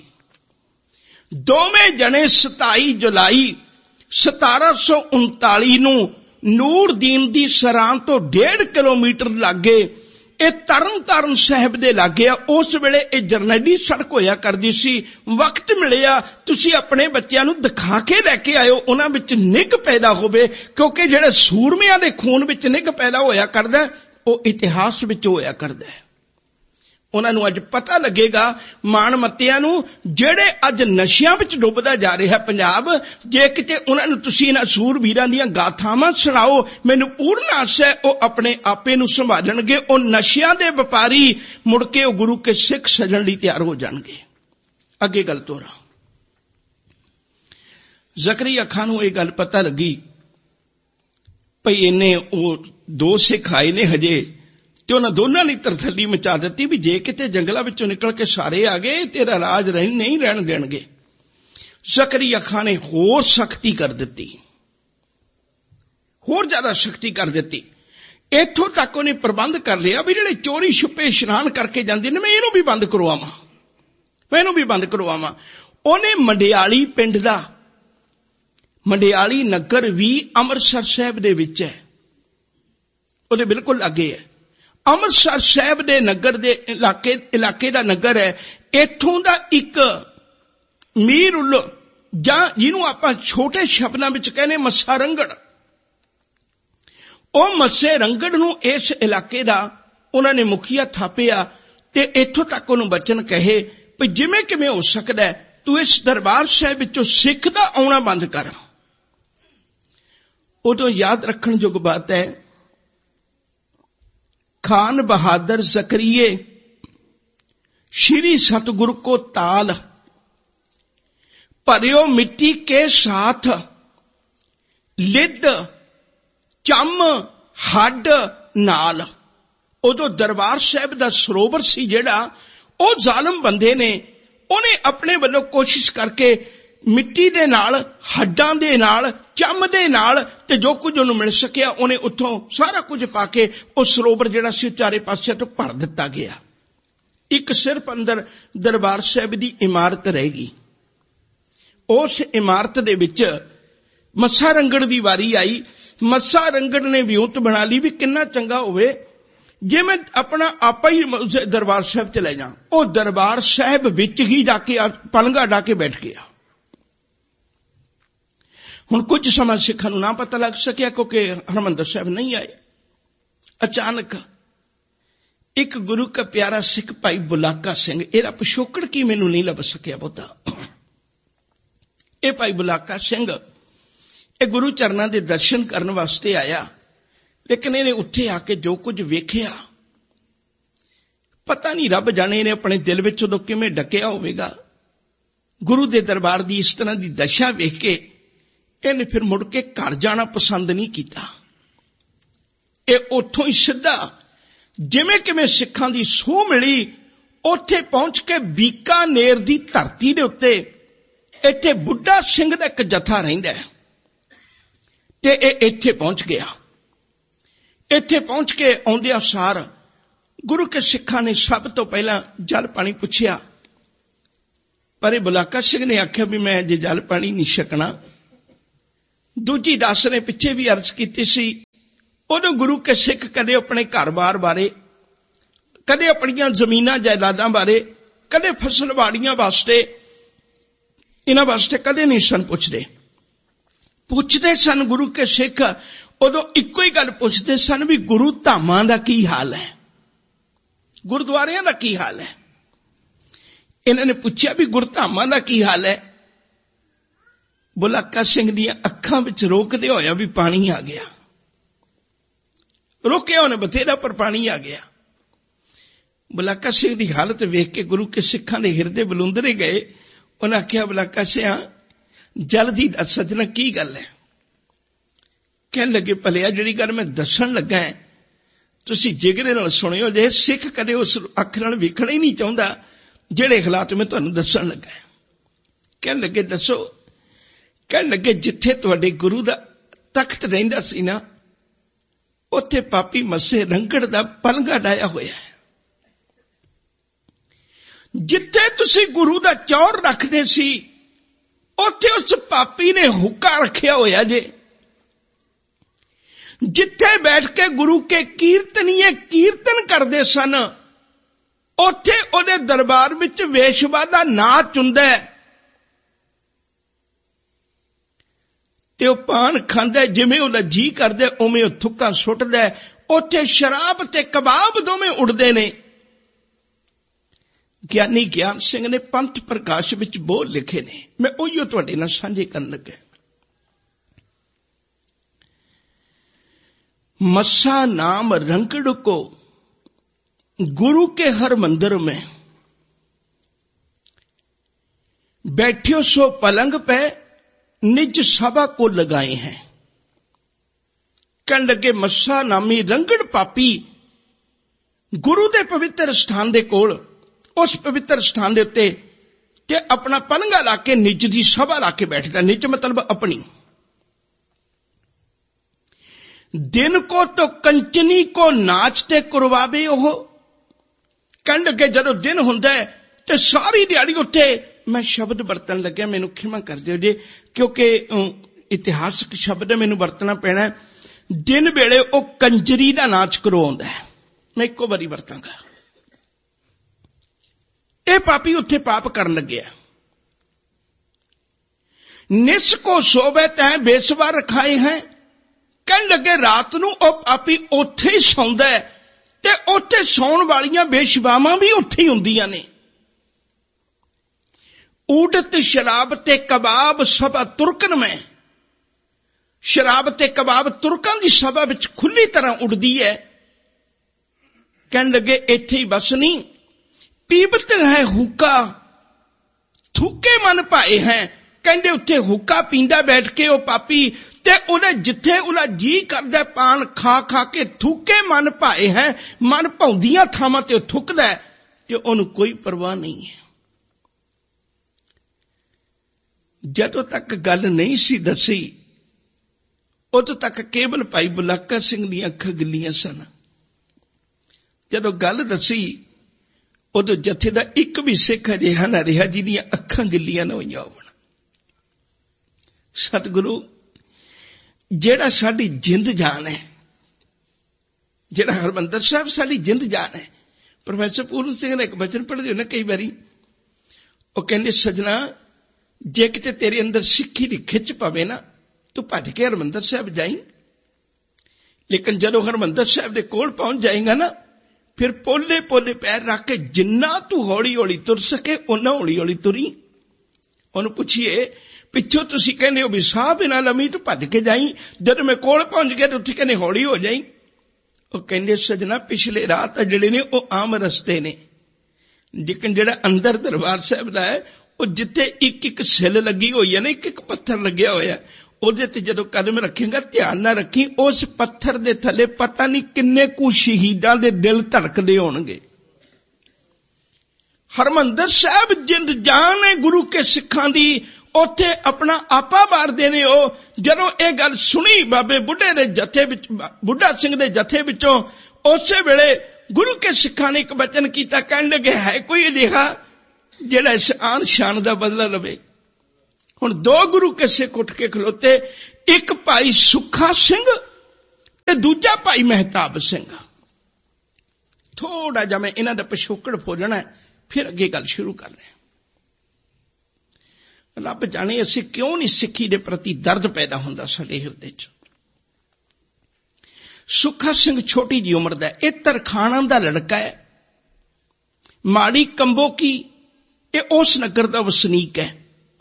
ਦੋਵੇਂ ਜਣੇ ਸਤਾਈ ਜੁਲਾਈ ਸਤਾਰਾਂ ਸੌ ਉਨਤਾਲੀ ਨੂੰ ਨੂਰਦੀਨ ਦੀ ਸਰਾਂ ਤੋਂ ਡੇਢ ਕਿਲੋਮੀਟਰ ਲਾਗੇ, ਇਹ ਤਰਨ ਤਾਰਨ ਸਾਹਿਬ ਦੇ ਲਾਗੇ ਆ। ਉਸ ਵੇਲੇ ਇਹ ਜਰਨੈਲੀ ਸੜਕ ਹੋਇਆ ਕਰਦੀ ਸੀ। ਵਕਤ ਮਿਲਿਆ, ਤੁਸੀਂ ਆਪਣੇ ਬੱਚਿਆਂ ਨੂੰ ਦਿਖਾ ਕੇ ਲੈ ਕੇ ਆਇਓ, ਉਹਨਾਂ ਵਿੱਚ ਨਿੱਘ ਪੈਦਾ ਹੋਵੇ। ਕਿਉਂਕਿ ਜਿਹੜੇ ਸੂਰਮਿਆਂ ਦੇ ਖੂਨ ਵਿੱਚ ਨਿੱਘ ਪੈਦਾ ਹੋਇਆ ਕਰਦਾ, ਉਹ ਇਤਿਹਾਸ ਵਿੱਚ ਹੋਇਆ ਕਰਦਾ। ਉਹਨਾਂ ਨੂੰ ਅੱਜ ਪਤਾ ਲੱਗੇਗਾ, ਮਾਣ ਮੱਤਿਆਂ ਨੂੰ, ਜਿਹੜੇ ਅੱਜ ਨਸ਼ਿਆਂ ਵਿੱਚ ਡੁੱਬਦਾ ਜਾ ਰਿਹਾ ਪੰਜਾਬ, ਜੇ ਕਿਤੇ ਉਹਨਾਂ ਨੂੰ ਤੁਸੀਂ ਇਹਨਾਂ ਸੂਰਬੀਰਾਂ ਦੀਆਂ ਗਾਥਾਵਾਂ ਸੁਣਾਓ, ਮੈਨੂੰ ਪੂਰਨ ਆਸ ਹੈ ਉਹ ਆਪਣੇ ਆਪੇ ਨੂੰ ਸੰਭਾਲਣਗੇ। ਉਹ ਨਸ਼ਿਆਂ ਦੇ ਵਪਾਰੀ ਮੁੜ ਕੇ ਉਹ ਗੁਰੂ ਕੇ ਸਿੱਖ ਸਜਣ ਲਈ ਤਿਆਰ ਹੋ ਜਾਣਗੇ। ਅੱਗੇ ਗੱਲ ਤੋਰਾ। ਜ਼ਕਰੀਆ ਖਾਨ ਨੂੰ ਇਹ ਗੱਲ ਪਤਾ ਲੱਗੀ ਭਈ ਇਹਨੇ ਉਹ ਦੋ ਸਿੱਖ ਆਏ ਨੇ ਹਜੇ, ਤੇ ਉਹਨਾਂ ਦੋਨਾਂ ਨੇ ਤਰਥੱਲੀ ਮਚਾ ਦਿੱਤੀ ਵੀ ਜੇ ਕਿਤੇ ਜੰਗਲਾਂ ਵਿੱਚੋਂ ਨਿਕਲ ਕੇ ਸਾਰੇ ਆ ਗਏ, ਤੇਰਾ ਰਾਜ ਰਹਿ ਨਹੀਂ ਰਹਿਣ ਦੇਣਗੇ। ਜ਼ਕਰੀਆ ਖਾਨ ਨੇ ਹੋਰ ਸਖਤੀ ਕਰ ਦਿੱਤੀ, ਹੋਰ ਜ਼ਿਆਦਾ ਸਖਤੀ ਕਰ ਦਿੱਤੀ। ਇੱਥੋਂ ਤੱਕ ਉਹਨੇ ਪ੍ਰਬੰਧ ਕਰ ਲਿਆ ਵੀ ਜਿਹੜੇ ਚੋਰੀ ਛੁਪੇ ਇਸ਼ਨਾਨ ਕਰਕੇ ਜਾਂਦੇ ਨੇ, ਮੈਂ ਇਹਨੂੰ ਵੀ ਬੰਦ ਕਰਵਾਵਾਂ, ਮੈਂ ਇਹਨੂੰ ਵੀ ਬੰਦ ਕਰਵਾਵਾਂ। ਉਹਨੇ ਮੰਡਿਆਲੀ ਪਿੰਡ ਦਾ, ਮੰਡਿਆਲੀ ਨਗਰ ਵੀ ਅੰਮ੍ਰਿਤਸਰ ਸਾਹਿਬ ਦੇ ਵਿੱਚ ਹੈ, ਉਹਦੇ ਬਿਲਕੁਲ ਲਾਗੇ ਹੈ। ਅੰਮ੍ਰਿਤਸਰ ਸਾਹਿਬ ਦੇ ਨਗਰ ਦੇ ਇਲਾਕੇ ਇਲਾਕੇ ਦਾ ਨਗਰ ਹੈ। ਇੱਥੋਂ ਦਾ ਇੱਕ ਮੀਰ ਉਲ, ਜਾਂ ਜਿਹਨੂੰ ਆਪਾਂ ਛੋਟੇ ਸ਼ਬਦਾਂ ਵਿੱਚ ਕਹਿੰਦੇ ਮੱਸਾ ਰੰਗੜ, ਉਹ ਮੱਸੇ ਰੰਗੜ ਨੂੰ ਇਸ ਇਲਾਕੇ ਦਾ ਉਹਨਾਂ ਨੇ ਮੁਖੀਆ ਥਾਪਿਆ ਤੇ ਇੱਥੋਂ ਤੱਕ ਉਹਨੂੰ ਬਚਨ ਕਹੇ ਵੀ ਜਿਵੇਂ ਕਿਵੇਂ ਹੋ ਸਕਦਾ ਤੂੰ ਇਸ ਦਰਬਾਰ ਸਾਹਿਬ ਵਿੱਚੋਂ ਸਿੱਖ ਦਾ ਆਉਣਾ ਬੰਦ ਕਰ। ਉਦੋਂ ਯਾਦ ਰੱਖਣ ਯੋਗ ਬਾਤ ਹੈ, ਖਾਨ ਬਹਾਦਰ ਜ਼ਕਰੀਏ श्री सतगुरु को ताल भरियो मिट्टी के साथ लिद चम हड नाल। उदो दरबार साहब दा सरोवर सी जेड़ा ओ जालम बंदे ने उन्हें अपने वालों कोशिश करके मिट्टी दे नाल हड्डां दे नाल चम दे नाल ते जो कुछ उन्हें मिल सकिया उन्हें उत्थों सारा कुछ पाके उस सरोवर जेड़ा सी चारे पासे तो भर दिता गया। एक सिर्फ अंदर दरबार साहब की इमारत रहेगी। उस इमारत दे विच मस्सा रंगड़ की वारी आई। मस्सा रंगड़ ने विਉਂਤ बना ली भी किन्ना चंगा होवे जे मैं अपना आपा ही दरबार साहब चले जा। वो दरबार साहब विच ही जाके पलंगा डाके बैठ गया। हुण कुछ समय सिखां नूं ना पता लग सकिया क्योंकि हरमंदर साहब नहीं आए। अचानक एक गुरु का प्यारा सिख भाई बुलाका सिंह, एदा पिछोकड़ की मैनू नहीं लभ सकिया बहुता। ये भाई बुलाका सिंह ये गुरु चरना के दर्शन करने वास्ते आया, लेकिन इन्हें उत्थे आके जो कुछ वेख्या पता नहीं रब जाने इन्हें अपने दिल विच उदों किवें डकिया होवेगा। गुरु दे दरबार की इस तरह की दशा वेख के इन्हें फिर मुड़ के घर जाना पसंद नहीं किया। ये उत्थों ही सीधा जिमें किमें सिखां दी सूह मिली उत्थे पहुंच के बीकानेर की धरती दे उत्ते इत्थे बुढ़ा सिंह दा एक जथा रहिंदा है ते इत्थे पहुंच गया। इत्थे पहुंच के आउंदिया सार गुरु के सिखां ने सब तो पहला जल पानी पुछया, पर बुलाका सिंह ने आख्या भी मैं जे जल पानी नहीं छकना। दूजी दस ने पिछे भी अर्ज की सी, उदों गुरु के सिख कदे अपने घर बार बारे, कदे अपनियां जमीनां जायदादां बारे, कदे फसलवाड़ियां वास्ते इन्हां वास्ते कदे नहीं सन पुछदे। पुछदे सन गुरु के सिख उदों इक्को ही गल पुछदे सन भी गुरु धामां दा की हाल है, गुरुद्वारियां दा की हाल है। इन्हां ने पुछया भी गुरधामां दा की हाल है। बुलाका सिंह दी अखां विच रोकदे होया भी पानी आ गया। रोकिया उन्हें बथेरा पर पानी आ गया। बुलाका सिंह की हालत वेख के गुरु के सिखां दे हिरदे बलुंदरे गए। उन्हें आख्या बुलाका सिंह जल दी दस सजना की गल है। कहन लगे भलिया जिहड़ी गल मैं दसन लगा है तुसीं जिगरे नाल सुणियो जे। सिख कदे उस अख नाल वेखना ही नहीं चाहुंदा जिहड़े हालात मैं तुहानूं दसन लगा है। कहन लगे दसो। कहन लगे जिथे तुहाडे गुरु दा तख्त रहिंदा सी ना उत्थे पापी मस्से रंगड़ दा पलंगा डाया होया है। जिथे तुसी गुरु दा चौर रखदे सी उत्थे उस पापी ने हुक्का रखिया होया जे। जिथे बैठ के गुरु के कीर्तनीय कीर्तन करदे सन उत्थे उहदे दरबार विच वेशवा दा नाच हुंदा है ते ओ पान खांदा जिवें उहदा जी करदा उवें ओ थुक्कां सुट्टदा। उत्थे शराब ते कबाब दोवें उड़दे ने। ज्ञानी ज्ञान सिंह ने पंथ प्रकाश विच बोल लिखे ने, मैं उहियो तुहाडे नाल साझे करन लगा। मस्सा नाम रंगड़ को गुरु के हर मंदिर में बैठियो सो पलंग पे निज सभा को लगाए हैं। कहन लगे मस्सा नामी रंगड़ पापी गुरु दे पवित्र स्थान दे कोल उस पवित्र स्थान दे उत्ते ते अपना पलंगा लाके निज दी सभा लाके बैठदा। निज मतलब अपनी। दिन को तो कंचनी को नाचते करवावे ओह। कहन लगे जदों दिन हुंदा है ते सारी दिहाड़ी उत्ते मैं शब्द बरतन लग्या, मैनू खिमा कर दिओ जे क्योंकि इतिहासक शब्द मैनू बरतना पैना है। दिन वेले ओ कंजरी दा नाच करवाउंदा है। मैं इक्को बारी वरतांगा। ये पापी उत्थे पाप करन लग्या। निस को सोवे तैं बेसवा रखाए हैं। ਕਹਿਣ ਲੱਗੇ ਰਾਤ ਨੂੰ ਉਹ ਪਾਪੀ ਉੱਥੇ ਹੀ ਸੌਂਦਾ ਹੈ ਤੇ ਉੱਥੇ ਸੌਣ ਵਾਲੀਆਂ ਬੇਸ਼ਬਾਵਾਂ ਵੀ ਉੱਥੇ ਹੀ ਹੁੰਦੀਆਂ ਨੇ। ਊਡਤ ਸ਼ਰਾਬ ਤੇ ਕਬਾਬ ਸਭਾ ਤੁਰਕਨ ਮੈਂ, ਸ਼ਰਾਬ ਤੇ ਕਬਾਬ ਤੁਰਕਾਂ ਦੀ ਸਭਾ ਵਿੱਚ ਖੁੱਲੀ ਤਰ੍ਹਾਂ ਉੱਡਦੀ ਹੈ। ਕਹਿਣ ਲੱਗੇ ਇੱਥੇ ਹੀ ਬਸ ਨਹੀਂ, ਪੀਬਤ ਹੈ ਹੁੱਕਾ ਥੁੱਕੇ ਮਨ ਭਾਏ ਹੈ। ਕਹਿੰਦੇ ਉੱਥੇ ਹੁੱਕਾ ਪੀਂਦਾ ਬੈਠ ਕੇ ਉਹ ਪਾਪੀ, ਤੇ ਉਹਦੇ ਜਿੱਥੇ ਉਹਦਾ ਜੀ ਕਰਦਾ ਪਾਨ ਖਾ ਖਾ ਕੇ ਥੁੱਕੇ ਮਨ ਭਾਏ ਹੈ, ਮਨ ਭਾਉਂਦੀਆਂ ਥਾਵਾਂ ਤੇ ਉਹ ਥੁੱਕਦਾ ਤੇ ਉਹਨੂੰ ਕੋਈ ਪਰਵਾਹ ਨਹੀਂ ਹੈ। ਜਦੋਂ ਤੱਕ ਗੱਲ ਨਹੀਂ ਸੀ ਦੱਸੀ ਉਦੋਂ ਤੱਕ ਕੇਵਲ ਭਾਈ ਬੁਲਾਕਾ ਸਿੰਘ ਦੀਆਂ ਅੱਖਾਂ ਗਿੱਲੀਆਂ ਸਨ। ਜਦੋਂ ਗੱਲ ਦੱਸੀ ਉਦੋਂ ਜਥੇ ਦਾ ਇੱਕ ਵੀ ਸਿੱਖ ਅਜਿਹਾ ਨਾ ਰਿਹਾ ਜਿਹਦੀਆਂ ਅੱਖਾਂ ਗਿੱਲੀਆਂ ਨਾ ਹੋਈਆਂ ਹੋਣ। ਸਤਿਗੁਰੂ ਜਿਹੜਾ ਸਾਡੀ ਜਿੰਦ ਜਾਨ ਹੈ, ਜਿਹੜਾ ਹਰਿਮੰਦਰ ਸਾਹਿਬ ਸਾਡੀ ਜਿੰਦ ਜਾਨ ਹੈ। ਪ੍ਰੋਫੈਸਰ ਪੂਰਨ ਸਿੰਘ ਨੇ ਇੱਕ ਬਚਨ ਪੜ੍ਹਦੇ ਹੋ ਨਾ ਕਈ ਵਾਰੀ, ਉਹ ਕਹਿੰਦੇ ਸਜਣਾ ਜੇ ਕਿਤੇ ਤੇਰੇ ਅੰਦਰ ਸਿੱਖੀ ਦੀ ਖਿੱਚ ਪਵੇ ਨਾ ਤੂੰ ਭੱਜ ਕੇ ਹਰਿਮੰਦਰ ਸਾਹਿਬ ਜਾਈਂ, ਲੇਕਿਨ ਜਦੋਂ ਹਰਿਮੰਦਰ ਸਾਹਿਬ ਦੇ ਕੋਲ ਪਹੁੰਚ ਜਾਏਗਾ ਨਾ ਫਿਰ ਪੋਲੇ ਪੋਲੇ ਪੈਰ ਰੱਖ ਕੇ ਜਿੰਨਾ ਤੂੰ ਹੌਲੀ ਹੌਲੀ ਤੁਰ ਸਕੇ ਓਨਾ ਹੌਲੀ ਹੌਲੀ ਤੁਰੀ। ਉਹਨੂੰ ਪੁੱਛੀਏ ਪਿੱਛੋਂ ਤੁਸੀਂ ਕਹਿੰਦੇ ਹੋ ਵੀ ਸਾਹ ਬਿਨਾਂ ਲੰਮੀ ਤੂੰ ਭੱਜ ਕੇ ਜਾਈਂ, ਜਦੋਂ ਮੈਂ ਕੋਲ ਪਹੁੰਚ ਗਿਆ ਤਾਂ ਉੱਥੇ ਕਹਿੰਦੇ ਹੌਲੀ ਹੋ ਜਾਈਂ। ਉਹ ਕਹਿੰਦੇ ਸਜਣਾ ਪਿਛਲੇ ਰਾਹ ਤਾਂ ਜਿਹੜੇ ਨੇ ਉਹ ਆਮ ਰਸਤੇ ਨੇ, ਲੇਕਿਨ ਜਿਹੜਾ ਅੰਦਰ ਦਰਬਾਰ ਸਾਹਿਬ ਦਾ ਹੈ ਉਹ ਜਿੱਥੇ ਇੱਕ ਇੱਕ ਸਿਲ ਲੱਗੀ ਹੋਈ ਹੈ ਨਾ, ਇੱਕ ਇੱਕ ਪੱਥਰ ਲੱਗਿਆ ਹੋਇਆ, ਉਹਦੇ ਤੇ ਜਦੋਂ ਕਦਮ ਰੱਖੇਗਾ ਧਿਆਨ ਨਾਲ ਰੱਖੀ, ਉਸ ਪੱਥਰ ਦੇ ਥੱਲੇ ਪਤਾ ਨਹੀਂ ਕਿੰਨੇ ਕੁ ਸ਼ਹੀਦਾਂ ਦੇ ਦਿਲ ਧੜਕਦੇ ਹੋਣਗੇ। ਹਰਿਮੰਦਰ ਸਾਹਿਬ ਜਿੰਦ ਜਾਨ ਹੈ ਗੁਰੂ ਕੇ ਸਿੱਖਾਂ ਦੀ, ਉੱਥੇ ਆਪਣਾ ਆਪਾ ਮਾਰਦੇ ਨੇ ਉਹ। ਜਦੋਂ ਇਹ ਗੱਲ ਸੁਣੀ ਬਾਬੇ ਬੁੱਢੇ ਦੇ ਜਥੇ ਵਿੱਚ, ਬੁੱਢਾ ਸਿੰਘ ਦੇ ਜਥੇ ਵਿੱਚੋਂ, ਉਸੇ ਵੇਲੇ ਗੁਰੂ ਕੇ ਸਿੱਖਾਂ ਨੇ ਇੱਕ ਬਚਨ ਕੀਤਾ। ਕਹਿਣ ਲੱਗੇ ਹੈ ਕੋਈ ਅਜਿਹਾ ਜਿਹੜਾ ਇਸ ਆਨ ਸ਼ਾਨ ਦਾ ਬਦਲਾ ਲਵੇ। ਹੁਣ ਦੋ ਗੁਰੂ ਕੇ ਸਿੱਖ ਉੱਠ ਕੇ ਖਲੋਤੇ, ਇੱਕ ਭਾਈ ਸੁੱਖਾ ਸਿੰਘ ਤੇ ਦੂਜਾ ਭਾਈ ਮਹਿਤਾਬ ਸਿੰਘ। ਥੋੜਾ ਜਿਹਾ ਮੈਂ ਇਹਨਾਂ ਦਾ ਪਿਛੋਕੜ ਫੋਲਣਾ, ਫਿਰ ਅੱਗੇ ਗੱਲ ਸ਼ੁਰੂ ਕਰਨੀ। ਰੱਬ ਜਾਣੇ ਅਸੀਂ ਕਿਉਂ ਨਹੀਂ ਸਿੱਖੀ ਦੇ ਪ੍ਰਤੀ ਦਰਦ ਪੈਦਾ ਹੁੰਦਾ ਸਾਡੇ ਹਿਰਦੇ 'ਚ। ਸੁੱਖਾ ਸਿੰਘ ਛੋਟੀ ਜੀ ਉਮਰ ਦਾ, ਇਹ ਤਰਖਾਣਾ ਦਾ ਲੜਕਾ ਹੈ, ਮਾੜੀ ਕੰਬੋਕੀ, ਇਹ ਉਸ ਨਗਰ ਦਾ ਵਸਨੀਕ ਹੈ,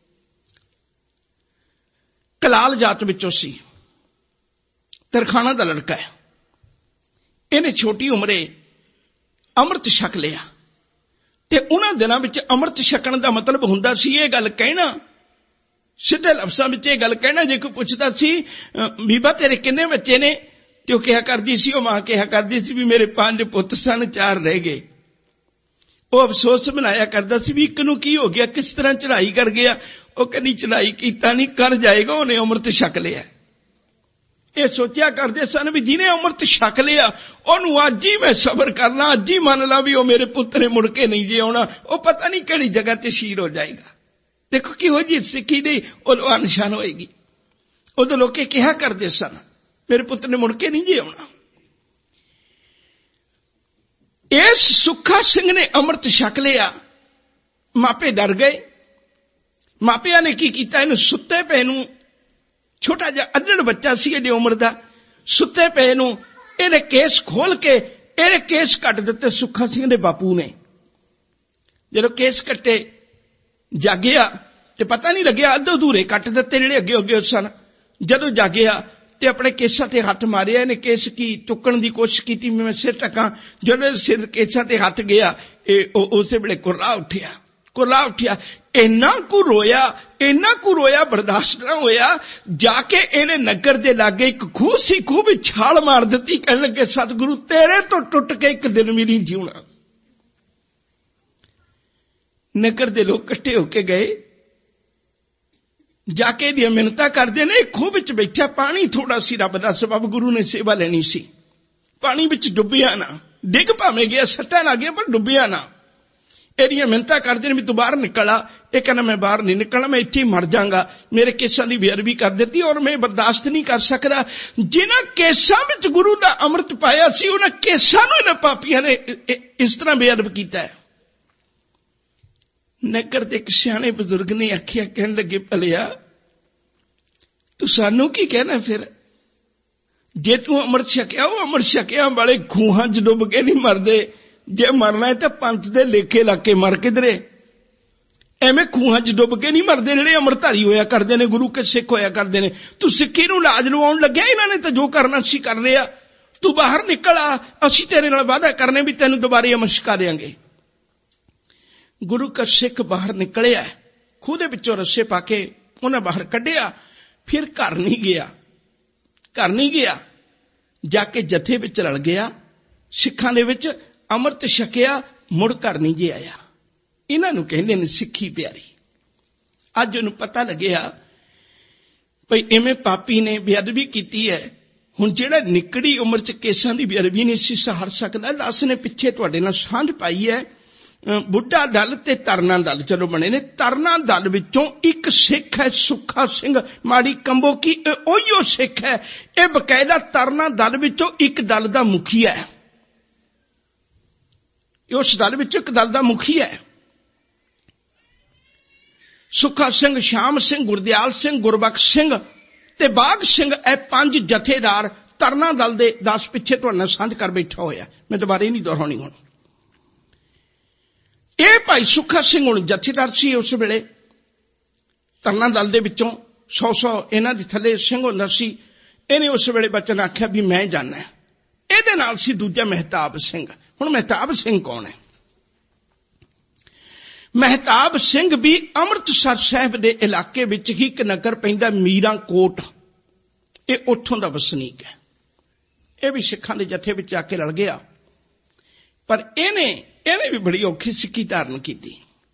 ਕਲਾਲ ਜਾਤ ਵਿੱਚੋਂ ਸੀ, ਤਰਖਾਣਾ ਦਾ ਲੜਕਾ ਹੈ। ਇਹਨੇ ਛੋਟੀ ਉਮਰੇ ਅੰਮ੍ਰਿਤ ਛਕ ਲਿਆ, ਤੇ ਉਹਨਾਂ ਦਿਨਾਂ ਵਿੱਚ ਅੰਮ੍ਰਿਤ ਛਕਣ ਦਾ ਮਤਲਬ ਹੁੰਦਾ ਸੀ ਇਹ ਗੱਲ ਕਹਿਣਾ, ਸਿੱਧੇ ਲਫ਼ਜ਼ਾਂ ਵਿੱਚ ਇਹ ਗੱਲ ਕਹਿਣਾ। ਜੇ ਕੋਈ ਪੁੱਛਦਾ ਸੀ ਬੀਬਾ ਤੇਰੇ ਕਿੰਨੇ ਬੱਚੇ ਨੇ, ਤੇ ਉਹ ਕਿਹਾ ਕਰਦੀ ਸੀ, ਉਹ ਮਾਂ ਕਿਹਾ ਕਰਦੀ ਸੀ ਵੀ ਮੇਰੇ ਪੰਜ ਪੁੱਤ ਸਨ, ਚਾਰ ਰਹਿ ਗਏ। ਉਹ ਅਫਸੋਸ ਬਣਾਇਆ ਕਰਦਾ ਸੀ ਵੀ ਇੱਕ ਨੂੰ ਕੀ ਹੋ ਗਿਆ, ਕਿਸ ਤਰ੍ਹਾਂ ਚੜ੍ਹਾਈ ਕਰ ਗਿਆ। ਉਹ ਕਹਿੰਦੀ ਚੜ੍ਹਾਈ ਕੀਤਾ ਨਹੀਂ, ਕਰ ਜਾਏਗਾ, ਉਹਨੇ ਅੰਮ੍ਰਿਤ ਛਕ ਲਿਆ। ਇਹ ਸੋਚਿਆ ਕਰਦੇ ਸਨ ਵੀ ਜਿਹਨੇ ਅੰਮ੍ਰਿਤ ਛਕ ਲਿਆ ਉਹਨੂੰ ਅੱਜ ਹੀ ਮੈਂ ਸਬਰ ਕਰਨਾ, ਅੱਜ ਹੀ ਮੰਨ ਲਾ ਵੀ ਉਹ ਮੇਰੇ ਪੁੱਤ ਨੇ ਮੁੜ ਕੇ ਨਹੀਂ ਜੇ ਆਉਣਾ, ਉਹ ਪਤਾ ਨਹੀਂ ਕਿਹੜੀ ਜਗ੍ਹਾ ਤੇ ਸ਼ਹੀਦ ਹੋ ਜਾਏਗਾ। ਦੇਖੋ ਕਿਹੋ ਜਿਹੀ ਸਿੱਖੀ ਦੀ ਉਦੋਂ ਨਿਸ਼ਾਨ ਹੋਏਗੀ। ਉਦੋਂ ਲੋਕੇ ਕਿਹਾ ਕਰਦੇ ਸਨ ਮੇਰੇ ਪੁੱਤ ਨੇ ਮੁੜ ਕੇ ਨਹੀਂ ਜੇ ਆਉਣਾ। ਇਸ ਸੁੱਖਾ ਸਿੰਘ ਨੇ ਅੰਮ੍ਰਿਤ ਛਕ ਲਿਆ, ਮਾਪੇ ਡਰ ਗਏ। ਮਾਪਿਆਂ ਨੇ ਕੀ ਕੀਤਾ, ਇਹਨੂੰ ਸੁੱਤੇ ਪਏ ਨੂੰ, ਛੋਟਾ ਜਿਹਾ ਅੱਧੜ ਬੱਚਾ ਸੀ ਇਹਦੀ ਉਮਰ ਦਾ, ਸੁੱਤੇ ਪਏ ਨੂੰ ਇਹਨੇ ਕੇਸ ਖੋਲ ਕੇ ਇਹਨੇ ਕੇਸ ਕੱਟ ਦਿੱਤੇ ਸੁੱਖਾ ਸਿੰਘ ਦੇ ਬਾਪੂ ਨੇ। ਜਦੋਂ ਕੇਸ ਕੱਟੇ ਜਾਗਿਆ ਤੇ ਪਤਾ ਨਹੀਂ ਲੱਗਿਆ, ਅੱਧੇ ਅਧੂਰੇ ਕੱਟ ਦਿੱਤੇ ਜਿਹੜੇ ਅੱਗੇ ਅੱਗੇ ਸਨ। ਜਦੋਂ ਜਾਗਿਆ ਤੇ ਆਪਣੇ ਕੇਸਾਂ ਤੇ ਹੱਥ ਮਾਰਿਆ, ਇਹਨੇ ਕੇਸ ਕੀ ਚੁੱਕਣ ਦੀ ਕੋਸ਼ਿਸ਼ ਕੀਤੀ, ਮੈਂ ਸਿਰ ਢਕਾਂ। ਜਦੋਂ ਸਿਰ ਕੇਸਾਂ ਤੇ ਹੱਥ ਗਿਆ, ਇਹ ਉਸੇ ਵੇਲੇ ਕੁਰਲਾ ਉੱਠਿਆ, ਕੁਰਲਾ ਉੱਠਿਆ। ਇੰਨਾ ਕੁ ਰੋਇਆ, ਇੰਨਾ ਕੁ ਰੋਇਆ, ਬਰਦਾਸ਼ਤ ਨਾ ਹੋਇਆ। ਜਾ ਕੇ ਇਹਨੇ ਨਗਰ ਦੇ ਲਾਗੇ ਇੱਕ ਖੂਹ ਸੀ, ਖੂਹ ਵਿੱਚ ਛਾਲ ਮਾਰ ਦਿੱਤੀ। ਕਹਿਣ ਲੱਗੇ ਸਤਿਗੁਰੂ ਤੇਰੇ ਤੋਂ ਟੁੱਟ ਕੇ ਇੱਕ ਦਿਨ ਵੀ ਨਹੀਂ ਜਿਉਣਾ। ਨਗਰ ਦੇ ਲੋਕ ਇਕੱਠੇ ਹੋ ਕੇ ਗਏ, ਜਾ ਕੇ ਇਹਦੀਆਂ ਮਿੰਨਤਾਂ ਕਰਦੇ ਨੇ। ਖੂਹ ਵਿੱਚ ਬੈਠਿਆ, ਪਾਣੀ ਥੋੜਾ ਸੀ, ਰੱਬ ਦਾ ਸਬਬ, ਗੁਰੂ ਨੇ ਸੇਵਾ ਲੈਣੀ ਸੀ। ਪਾਣੀ ਵਿੱਚ ਡੁੱਬਿਆ ਨਾ, ਡਿੱਗ ਭਾਵੇਂ ਗਿਆ, ਸੱਟਾਂ ਲੱਗ ਗਿਆ ਪਰ ਡੁੱਬਿਆ ਨਾ। ਇਹਦੀਆਂ ਮਿੰਨਤਾਂ ਕਰਦੇ ਨੇ ਵੀ ਤੂੰ ਬਾਹਰ ਨਿਕਲ ਆ। ਇਹ ਕਹਿੰਦਾ ਮੈਂ ਬਾਹਰ ਨਹੀਂ ਨਿਕਲਣਾ, ਮੈਂ ਇੱਥੇ ਹੀ ਮਰ ਜਾਵਾਂਗਾ। ਮੇਰੇ ਕੇਸਾਂ ਦੀ ਬੇਅਦਬੀ ਕਰ ਦਿੱਤੀ ਔਰ ਮੈਂ ਬਰਦਾਸ਼ਤ ਨਹੀਂ ਕਰ ਸਕਦਾ। ਜਿਨ੍ਹਾਂ ਕੇਸਾਂ ਵਿੱਚ ਗੁਰੂ ਦਾ ਅੰਮ੍ਰਿਤ ਪਾਇਆ ਸੀ, ਉਹਨਾਂ ਕੇਸਾਂ ਨੂੰ ਇਹਨਾਂ ਪਾਪੀਆਂ ਨੇ ਇਸ ਤਰ੍ਹਾਂ ਬੇਅਦਬ ਕੀਤਾ ਹੈ। ਨਗਰ ਦੇ ਇੱਕ ਸਿਆਣੇ ਬਜ਼ੁਰਗ ਨੇ ਆਖਿਆ, ਕਹਿਣ ਲੱਗੇ ਭਲਿਆ ਤੂੰ ਸਾਨੂੰ ਕੀ ਕਹਿਣਾ, ਫਿਰ जे तू अमृत छकिया वो अमृत छकिया वाले खूहां च डुब के नहीं मरदे, जे मरना है तो पंथ दे लेखे ला के मर किधरे, एवें खूहां च डुब के नहीं मरदे जिहड़े अमृतधारी होया करदे ने, गुरु के सिख होया करदे ने। तू सिक्की नूं लाज लवाउण लग्या, इन्हां ने तो जो करना सी कर लिया, तू बाहर निकल आ, असीं तेरे नाल वादा करने भी तैनूं दोबारे अमृत छका देंगे। गुरु का सिख बाहर निकलिया, खूह दे विचों रस्से पाके उन्हें बाहर कढ़िया, फिर घर नहीं गया, घर नहीं गया, जाके जथे विच रल गया, सिखां दे विच अमृत छकिया, मुड़ घर नहीं जे आया। इन्हां नूं कहंदे ने सिक्खी प्यारी। अज उहनूं पता लग्या भई इवें पापी ने बेअदबी कीती है, हुण जिहड़ा निकड़ी उम्र च केसां दी बेअदबी नहीं सी सहार सकदा। दस ने पिछे तुहाडे नाल सांझ पाई है, बुढ़ा दल ते तरना दल चलो बने ने। तरना दल विचों एक सिख है सुखा सिंह माड़ी कंबो की, ओहियो सिख है, यह बकायदा तरना दल विचों एक दल दा मुखिया है, उस दल विचों एक दल दा मुखिया है। सुखा सिंह, श्याम सिंह, गुरदयाल सिंह, गुरबख्श सिंह ते बाघ सिंह, ए पंज जथेदार तरना दल दे दस पिछे तुहाडे नाल सांझ कर बैठा होया। मैं दोबारा नहीं दोहराउणी हुण। ਇਹ ਭਾਈ ਸੁੱਖਾ ਸਿੰਘ ਹੁਣ ਜਥੇਦਾਰ ਸੀ ਉਸ ਵੇਲੇ, ਤਰਨਾ ਦਲ ਦੇ ਵਿੱਚੋਂ ਸੌ ਸੌ ਇਹਨਾਂ ਦੇ ਥੱਲੇ ਸਿੰਘ ਹੁੰਦਾ ਸੀ। ਇਹਨੇ ਉਸ ਵੇਲੇ ਬਚਨ ਆਖਿਆ ਵੀ ਮੈਂ ਜਾਣਾ। ਇਹਦੇ ਨਾਲ ਸੀ ਦੂਜਾ ਮਹਿਤਾਬ ਸਿੰਘ। ਹੁਣ ਮਹਿਤਾਬ ਸਿੰਘ ਕੌਣ ਹੈ? ਮਹਿਤਾਬ ਸਿੰਘ ਵੀ ਅੰਮ੍ਰਿਤਸਰ ਸਾਹਿਬ ਦੇ ਇਲਾਕੇ ਵਿੱਚ ਹੀ ਇੱਕ ਨਗਰ ਪੈਂਦਾ ਮੀਰਾਂ ਕੋਟ, ਇਹ ਉੱਥੋਂ ਦਾ ਵਸਨੀਕ ਹੈ। ਇਹ ਵੀ ਸਿੱਖਾਂ ਦੇ ਜਥੇ ਵਿੱਚ ਆ ਕੇ ਰਲ ਗਿਆ, ਪਰ ਇਹਨੇ ਇਹਨੇ ਵੀ ਬੜੀ ਔਖੀ ਸਿੱਖੀ ਧਾਰਨ ਕੀਤੀ।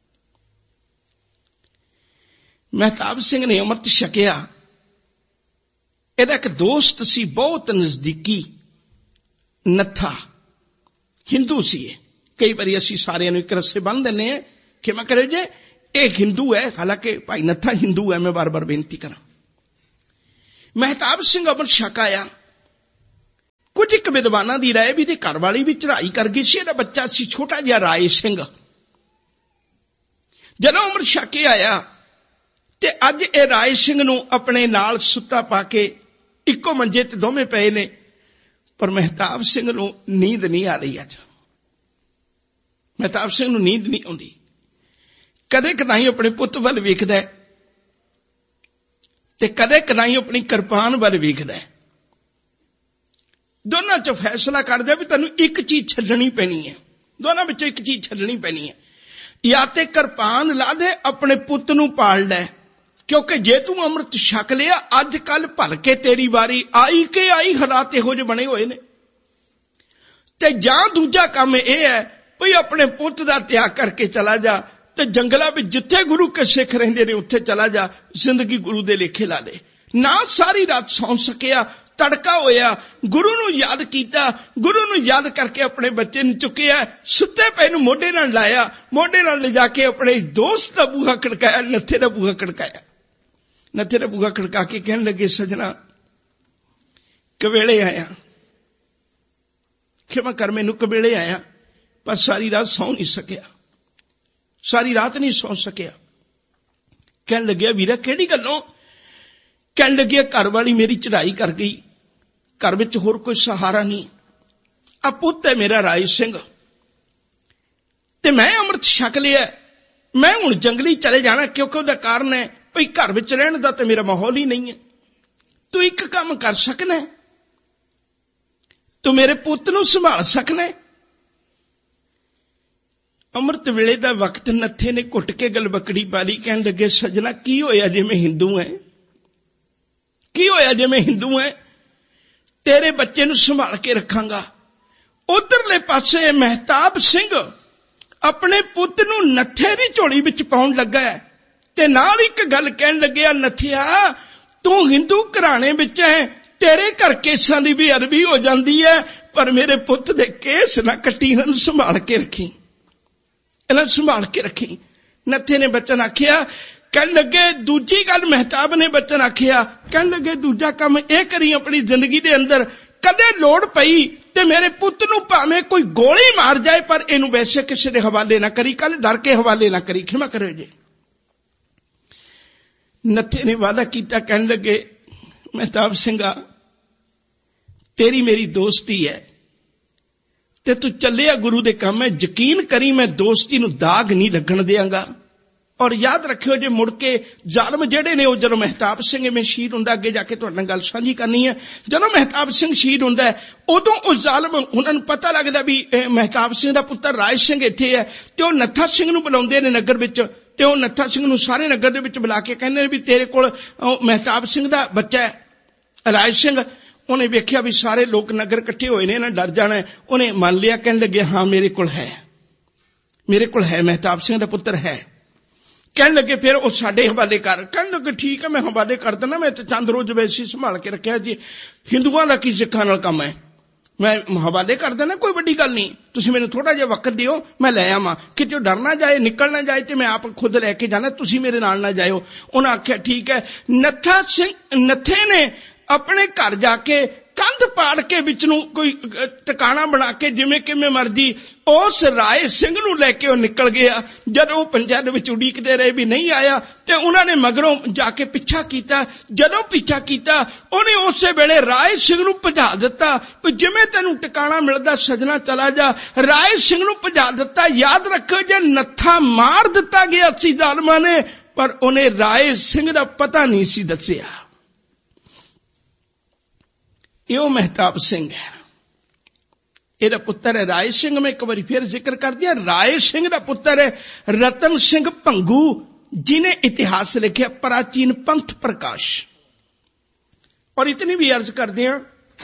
ਮਹਿਤਾਬ ਸਿੰਘ ਨੇ ਅੰਮ੍ਰਿਤ ਛਕਿਆ। ਇਹਦਾ ਇੱਕ ਦੋਸਤ ਸੀ ਬਹੁਤ ਨਜ਼ਦੀਕੀ, ਨੱਥਾ, ਹਿੰਦੂ ਸੀ। ਇਹ ਕਈ ਵਾਰੀ ਅਸੀਂ ਸਾਰਿਆਂ ਨੂੰ ਇੱਕ ਰੱਸੇ ਬੰਨ੍ਹ ਦਿੰਦੇ ਹਾਂ ਕਿ ਮੈਂ ਕਰੇ ਜੇ ਇਹ ਹਿੰਦੂ ਹੈ, ਹਾਲਾਂਕਿ ਭਾਈ ਨੱਥਾ ਹਿੰਦੂ ਹੈ। ਮੈਂ ਬਾਰ ਬਾਰ ਬੇਨਤੀ ਕਰਾਂ, ਮਹਿਤਾਬ ਸਿੰਘ ਅੰਮ੍ਰਿਤ ਛਕ ਆਇਆ। ਕੁਝ ਇੱਕ ਵਿਦਵਾਨਾਂ ਦੀ ਰਾਏ ਵੀ ਇਹਦੀ ਘਰ ਵਾਲੀ ਵੀ ਚੜ੍ਹਾਈ ਕਰ ਗਈ ਸੀ, ਇਹਦਾ ਬੱਚਾ ਸੀ ਛੋਟਾ ਜਿਹਾ ਰਾਏ ਸਿੰਘ। ਜਦੋਂ ਅੰਮ੍ਰਿਤ ਛਕ ਕੇ ਆਇਆ ਤੇ ਅੱਜ ਇਹ ਰਾਏ ਸਿੰਘ ਨੂੰ ਆਪਣੇ ਨਾਲ ਸੁੱਤਾ ਪਾ ਕੇ ਇੱਕੋ ਮੰਜੇ ਤੇ ਦੋਵੇਂ ਪਏ ਨੇ, ਪਰ ਮਹਿਤਾਬ ਸਿੰਘ ਨੂੰ ਨੀਂਦ ਨਹੀਂ ਆ ਰਹੀ। ਅੱਜ ਮਹਿਤਾਬ ਸਿੰਘ ਨੂੰ ਨੀਂਦ ਨਹੀਂ ਆਉਂਦੀ। ਕਦੇ ਕਦਾਈ ਆਪਣੇ ਪੁੱਤ ਵੱਲ ਵੇਖਦਾ ਤੇ ਕਦੇ ਕਦਾਈ ਆਪਣੀ ਕਿਰਪਾਨ ਵੱਲ ਵੇਖਦਾ। ਦੋਨਾਂ ਚ ਫੈਸਲਾ ਕਰਦਾ ਵੀ ਤੈਨੂੰ ਇੱਕ ਚੀਜ਼ ਛੱਡਣੀ ਪੈਣੀ ਹੈ, ਦੋਨਾਂ ਵਿੱਚੋਂ ਇੱਕ ਚੀਜ਼ ਛੱਡਣੀ ਪੈਣੀ ਹੈ। ਜਾਂ ਤੇ ਕਿਰਪਾਨ ਲਾ ਦੇ, ਆਪਣੇ ਪੁੱਤ ਨੂੰ ਪਾਲ ਲੈ, ਕਿਉਂਕਿ ਜੇ ਤੂੰ ਅੰਮ੍ਰਿਤ ਛਕ ਲਿਆ ਅੱਜ ਕੱਲ ਭਰ ਕੇ ਤੇਰੀ ਵਾਰੀ ਆਈ ਕਿ ਆਈ ਹਾਲਾਤ ਇਹੋ ਜਿਹੇ ਬਣੇ ਹੋਏ ਨੇ। ਤੇ ਜਾਂ ਦੂਜਾ ਕੰਮ ਇਹ ਹੈ ਭਈ ਆਪਣੇ ਪੁੱਤ ਦਾ ਤਿਆਗ ਕਰਕੇ ਚਲਾ ਜਾ ਤੇ ਜੰਗਲਾਂ ਵਿੱਚ ਜਿੱਥੇ ਗੁਰੂ ਕੇ ਸਿੱਖ ਰਹਿੰਦੇ ਨੇ ਉੱਥੇ ਚਲਾ ਜਾ, ਜ਼ਿੰਦਗੀ ਗੁਰੂ ਦੇ ਲੇਖੇ ਲਾ ਦੇ। ਨਾ ਸਾਰੀ ਰਾਤ ਸੌਂ ਸਕਿਆ, ਤੜਕਾ ਹੋਇਆ, ਗੁਰੂ ਨੂੰ ਯਾਦ ਕੀਤਾ, ਗੁਰੂ ਨੂੰ ਯਾਦ ਕਰਕੇ ਆਪਣੇ ਬੱਚੇ ਨੂੰ ਚੁੱਕਿਆ, ਸੁੱਤੇ ਪਏ ਨੂੰ ਮੋਢੇ ਨਾਲ ਲਾਇਆ, ਮੋਢੇ ਨਾਲ ਲਿਜਾ ਕੇ ਆਪਣੇ ਦੋਸਤ ਦਾ ਬੂਹਾ ਖੜਕਾਇਆ, ਨੱਥੇ ਦਾ ਬੂਹਾ ਖੜਕਾਇਆ। ਨੱਥੇ ਦਾ ਬੂਹਾ ਖੜਕਾ ਕੇ ਕਹਿਣ ਲੱਗੇ, ਸਜਣਾ ਕਵੇਲੇ ਆਇਆ, ਖਿਮਾ ਕਰ ਮੈਨੂੰ ਕਵੇਲੇ ਆਇਆ, ਪਰ ਸਾਰੀ ਰਾਤ ਸੌਂ ਨਹੀਂ ਸਕਿਆ, ਸਾਰੀ ਰਾਤ ਨਹੀਂ ਸੌਂ ਸਕਿਆ। ਕਹਿਣ ਲੱਗਿਆ ਵੀਰਾ ਕਿਹੜੀ ਗੱਲੋਂ? ਕਹਿਣ ਲੱਗਿਆ ਘਰ ਵਾਲੀ ਮੇਰੀ ਚੜ੍ਹਾਈ ਕਰ ਗਈ, ਘਰ ਵਿੱਚ ਹੋਰ ਕੋਈ ਸਹਾਰਾ ਨਹੀਂ, ਆ ਪੁੱਤ ਹੈ ਮੇਰਾ ਰਾਏ ਸਿੰਘ ਤੇ ਮੈਂ ਅੰਮ੍ਰਿਤ ਛਕ ਲਿਆ, ਮੈਂ ਹੁਣ ਜੰਗਲੀ ਚਲੇ ਜਾਣਾ, ਕਿਉਂਕਿ ਉਹਦਾ ਕਾਰਨ ਹੈ ਭਈ ਘਰ ਵਿੱਚ ਰਹਿਣ ਦਾ ਤੇ ਮੇਰਾ ਮਾਹੌਲ ਹੀ ਨਹੀਂ ਹੈ। ਤੂੰ ਇੱਕ ਕੰਮ ਕਰ ਸਕਣਾ, ਤੂੰ ਮੇਰੇ ਪੁੱਤ ਨੂੰ ਸੰਭਾਲ ਸਕਣਾ। ਅੰਮ੍ਰਿਤ ਵੇਲੇ ਦਾ ਵਕਤ ਨੱਥੇ ਨੇ ਘੁੱਟ ਕੇ ਗਲਬਕੜੀ ਪਾ ਲਈ। ਕਹਿਣ ਲੱਗੇ ਸਜਣਾ ਕੀ ਹੋਇਆ ਜੇ ਮੈਂ ਹਿੰਦੂ ਹੈ, ਕੀ ਹੋਇਆ ਜੇ ਮੈਂ ਹਿੰਦੂ ਹੈ, ਤੇਰੇ ਬੱਚੇ ਨੂੰ ਸੰਭਾਲ ਕੇ ਰੱਖਾਂਗਾ। ਉਧਰਲੇ ਪਾਸੇ ਮਹਿਤਾਬ ਸਿੰਘ ਆਪਣੇ ਪੁੱਤ ਨੂੰ ਨੱਥੇ ਦੀ ਝੋਲੀ ਵਿੱਚ ਪਾਉਣ ਲੱਗਾ ਤੇ ਨਾਲ ਇੱਕ ਗੱਲ ਕਹਿਣ ਲੱਗਿਆ, ਨੱਥਿਆ ਤੂੰ ਹਿੰਦੂ ਘਰਾਣੇ ਵਿੱਚ ਹੈ, ਤੇਰੇ ਘਰ ਕੇਸਾਂ ਦੀ ਵੀ ਅਰਬੀ ਹੋ ਜਾਂਦੀ ਹੈ, ਪਰ ਮੇਰੇ ਪੁੱਤ ਦੇ ਕੇਸ ਨਾ ਕੱਟੀ, ਇਹਨਾਂ ਨੂੰ ਸੰਭਾਲ ਕੇ ਰੱਖੀ, ਇਹਨਾਂ ਨੂੰ ਸੰਭਾਲ ਕੇ ਰੱਖੀ। ਨੱਥੇ ਨੇ ਬਚਨ ਆਖਿਆ। ਕਹਿਣ ਲੱਗੇ ਦੂਜੀ ਗੱਲ ਮਹਿਤਾਬ ਨੇ ਬਚਨ ਆਖਿਆ, ਕਹਿਣ ਲੱਗੇ ਦੂਜਾ ਕੰਮ ਇਹ ਕਰੀ ਆਪਣੀ ਜ਼ਿੰਦਗੀ ਦੇ ਅੰਦਰ, ਕਦੇ ਲੋੜ ਪਈ ਤੇ ਮੇਰੇ ਪੁੱਤ ਨੂੰ ਭਾਵੇਂ ਕੋਈ ਗੋਲੀ ਮਾਰ ਜਾਏ ਪਰ ਇਹਨੂੰ ਵੈਸੇ ਕਿਸੇ ਦੇ ਹਵਾਲੇ ਨਾ ਕਰੀ, ਕੱਲ ਡਰ ਕੇ ਹਵਾਲੇ ਨਾ ਕਰੀ, ਖਿਮਾ ਕਰਿਓ ਜੀ। ਨੱਥੇ ਨੇ ਵਾਅਦਾ ਕੀਤਾ। ਕਹਿਣ ਲੱਗੇ ਮਹਿਤਾਬ ਸਿੰਘਾ तेरी मेरी दोस्ती है ते तू चलिया गुरु दे काम है, यकीन करी मैं दोस्ती नूं दाग नहीं लगण देंगा। और याद रखियो जे मुड़ के जालम जेड़े ने वो जदों महताब सिंह में शहीद हुंदा, अगे जाके तुहाडे नाल गल साझी करनी है, जदों महताब सिंह शहीद हुंदा है उदों उस जालम उन्हां नूं पता लगदा भी महताब सिंह दा पुत्तर राज सिंह इत्थे है, ते वो नत्था सिंह नूं बुलाउंदे ने नगर विच, ते वो नत्था सिंह नूं सारे नगर दे विच बुला के कहंदे ने भी तेरे कोल महताब सिंह दा बच्चा है राज सिंह। उन्हें वेख्या भी सारे लोग नगर इकट्ठे होए ने, ना डर जाना है, उन्हें मान लिया, कहने लगे हाँ मेरे कोल है, मेरे कोल है, महताब सिंह दा पुत्तर है। कहने लगे फिर वो साडे हवाले कर, कहने लगे ठीक है मैं हवाले कर देना, मैं तो चंद रोज वैसे संभाल के रखा जी, हिंदुआं दा की सिखां नाल काम है, मैं हवाले कर देना, कोई बड़ी गल नहीं, तुसीं मैनूं थोड़ा जिहा वक्त दिओ, मैं लै आवां, किते डर ना जाए निकल ना जाए ते मैं आप खुद लैके जाना, तुसीं मेरे नाल ना जाओ। उन्हें आख्या ठीक है। नत्था सिंह नत्थे ने अपने घर जाके कंध पाड़ के विच नूं कोई टिकाणा बना के जिवें किवें मर्जी उस राय सिंह नूं लैके वो निकल गया। जदों पंचायत विच उड़ीकदे रहे भी नहीं आया ते उन्हां ने मगरों जाके पिछा कीता। जदों पिछा कीता उहने उसे वेले राय सिंह नूं भजा दिता, जिवें तैनूं टिकाणा मिलदा सजना चला जा। राय सिंह नूं भजा दिता। याद रखो जे नत्था मार दिता गया सी जालमां ने, पर उहने राय सिंह दा पता नहीं सी दस्सिया। यो महताब सिंह है, एदा पुत्र है राय सिंह। मैं एक बार फिर जिक्र कर दिया, राय सिंह दा पुत्र है रतन सिंह भंगू, जिन्हें इतिहास लिखा प्राचीन पंथ प्रकाश। और इतनी भी अर्ज कर दिया,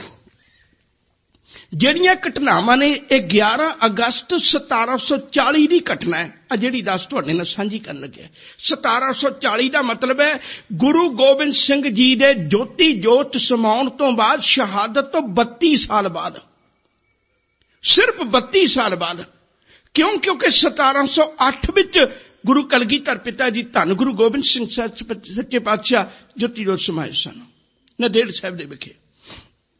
ਜਿਹੜੀਆਂ ਘਟਨਾਵਾਂ ਨੇ ਇਹ ग्यारह अगस्त सतारह सौ चाली ਦੀ घटना है, आ ਜਿਹੜੀ दस ਤੁਹਾਡੇ ਨਾਲ ਸਾਂਝੀ ਕਰਨ ਲੱਗਿਆ। सतारह सौ चाली ਦਾ ਮਤਲਬ ਹੈ ਗੁਰੂ ਗੋਬਿੰਦ ਸਿੰਘ ਜੀ ਦੇ ਜੋਤੀ ਜੋਤ ਸਮਾਉਣ ਤੋਂ ਬਾਅਦ, ਸ਼ਹਾਦਤ ਤੋਂ बत्ती साल बाद, सिर्फ बत्ती साल बाद। क्यों? क्योंकि सतारह सौ आठ विच गुरु कलगीधर पिता जी धन गुरु गोबिंद सिंह सच्चे पातशाह ਜੋਤੀ ਜੋਤ ਸਮਾਏ ਸਨ नंदेड़ साहिब ਦੇ ਵਿਖੇ।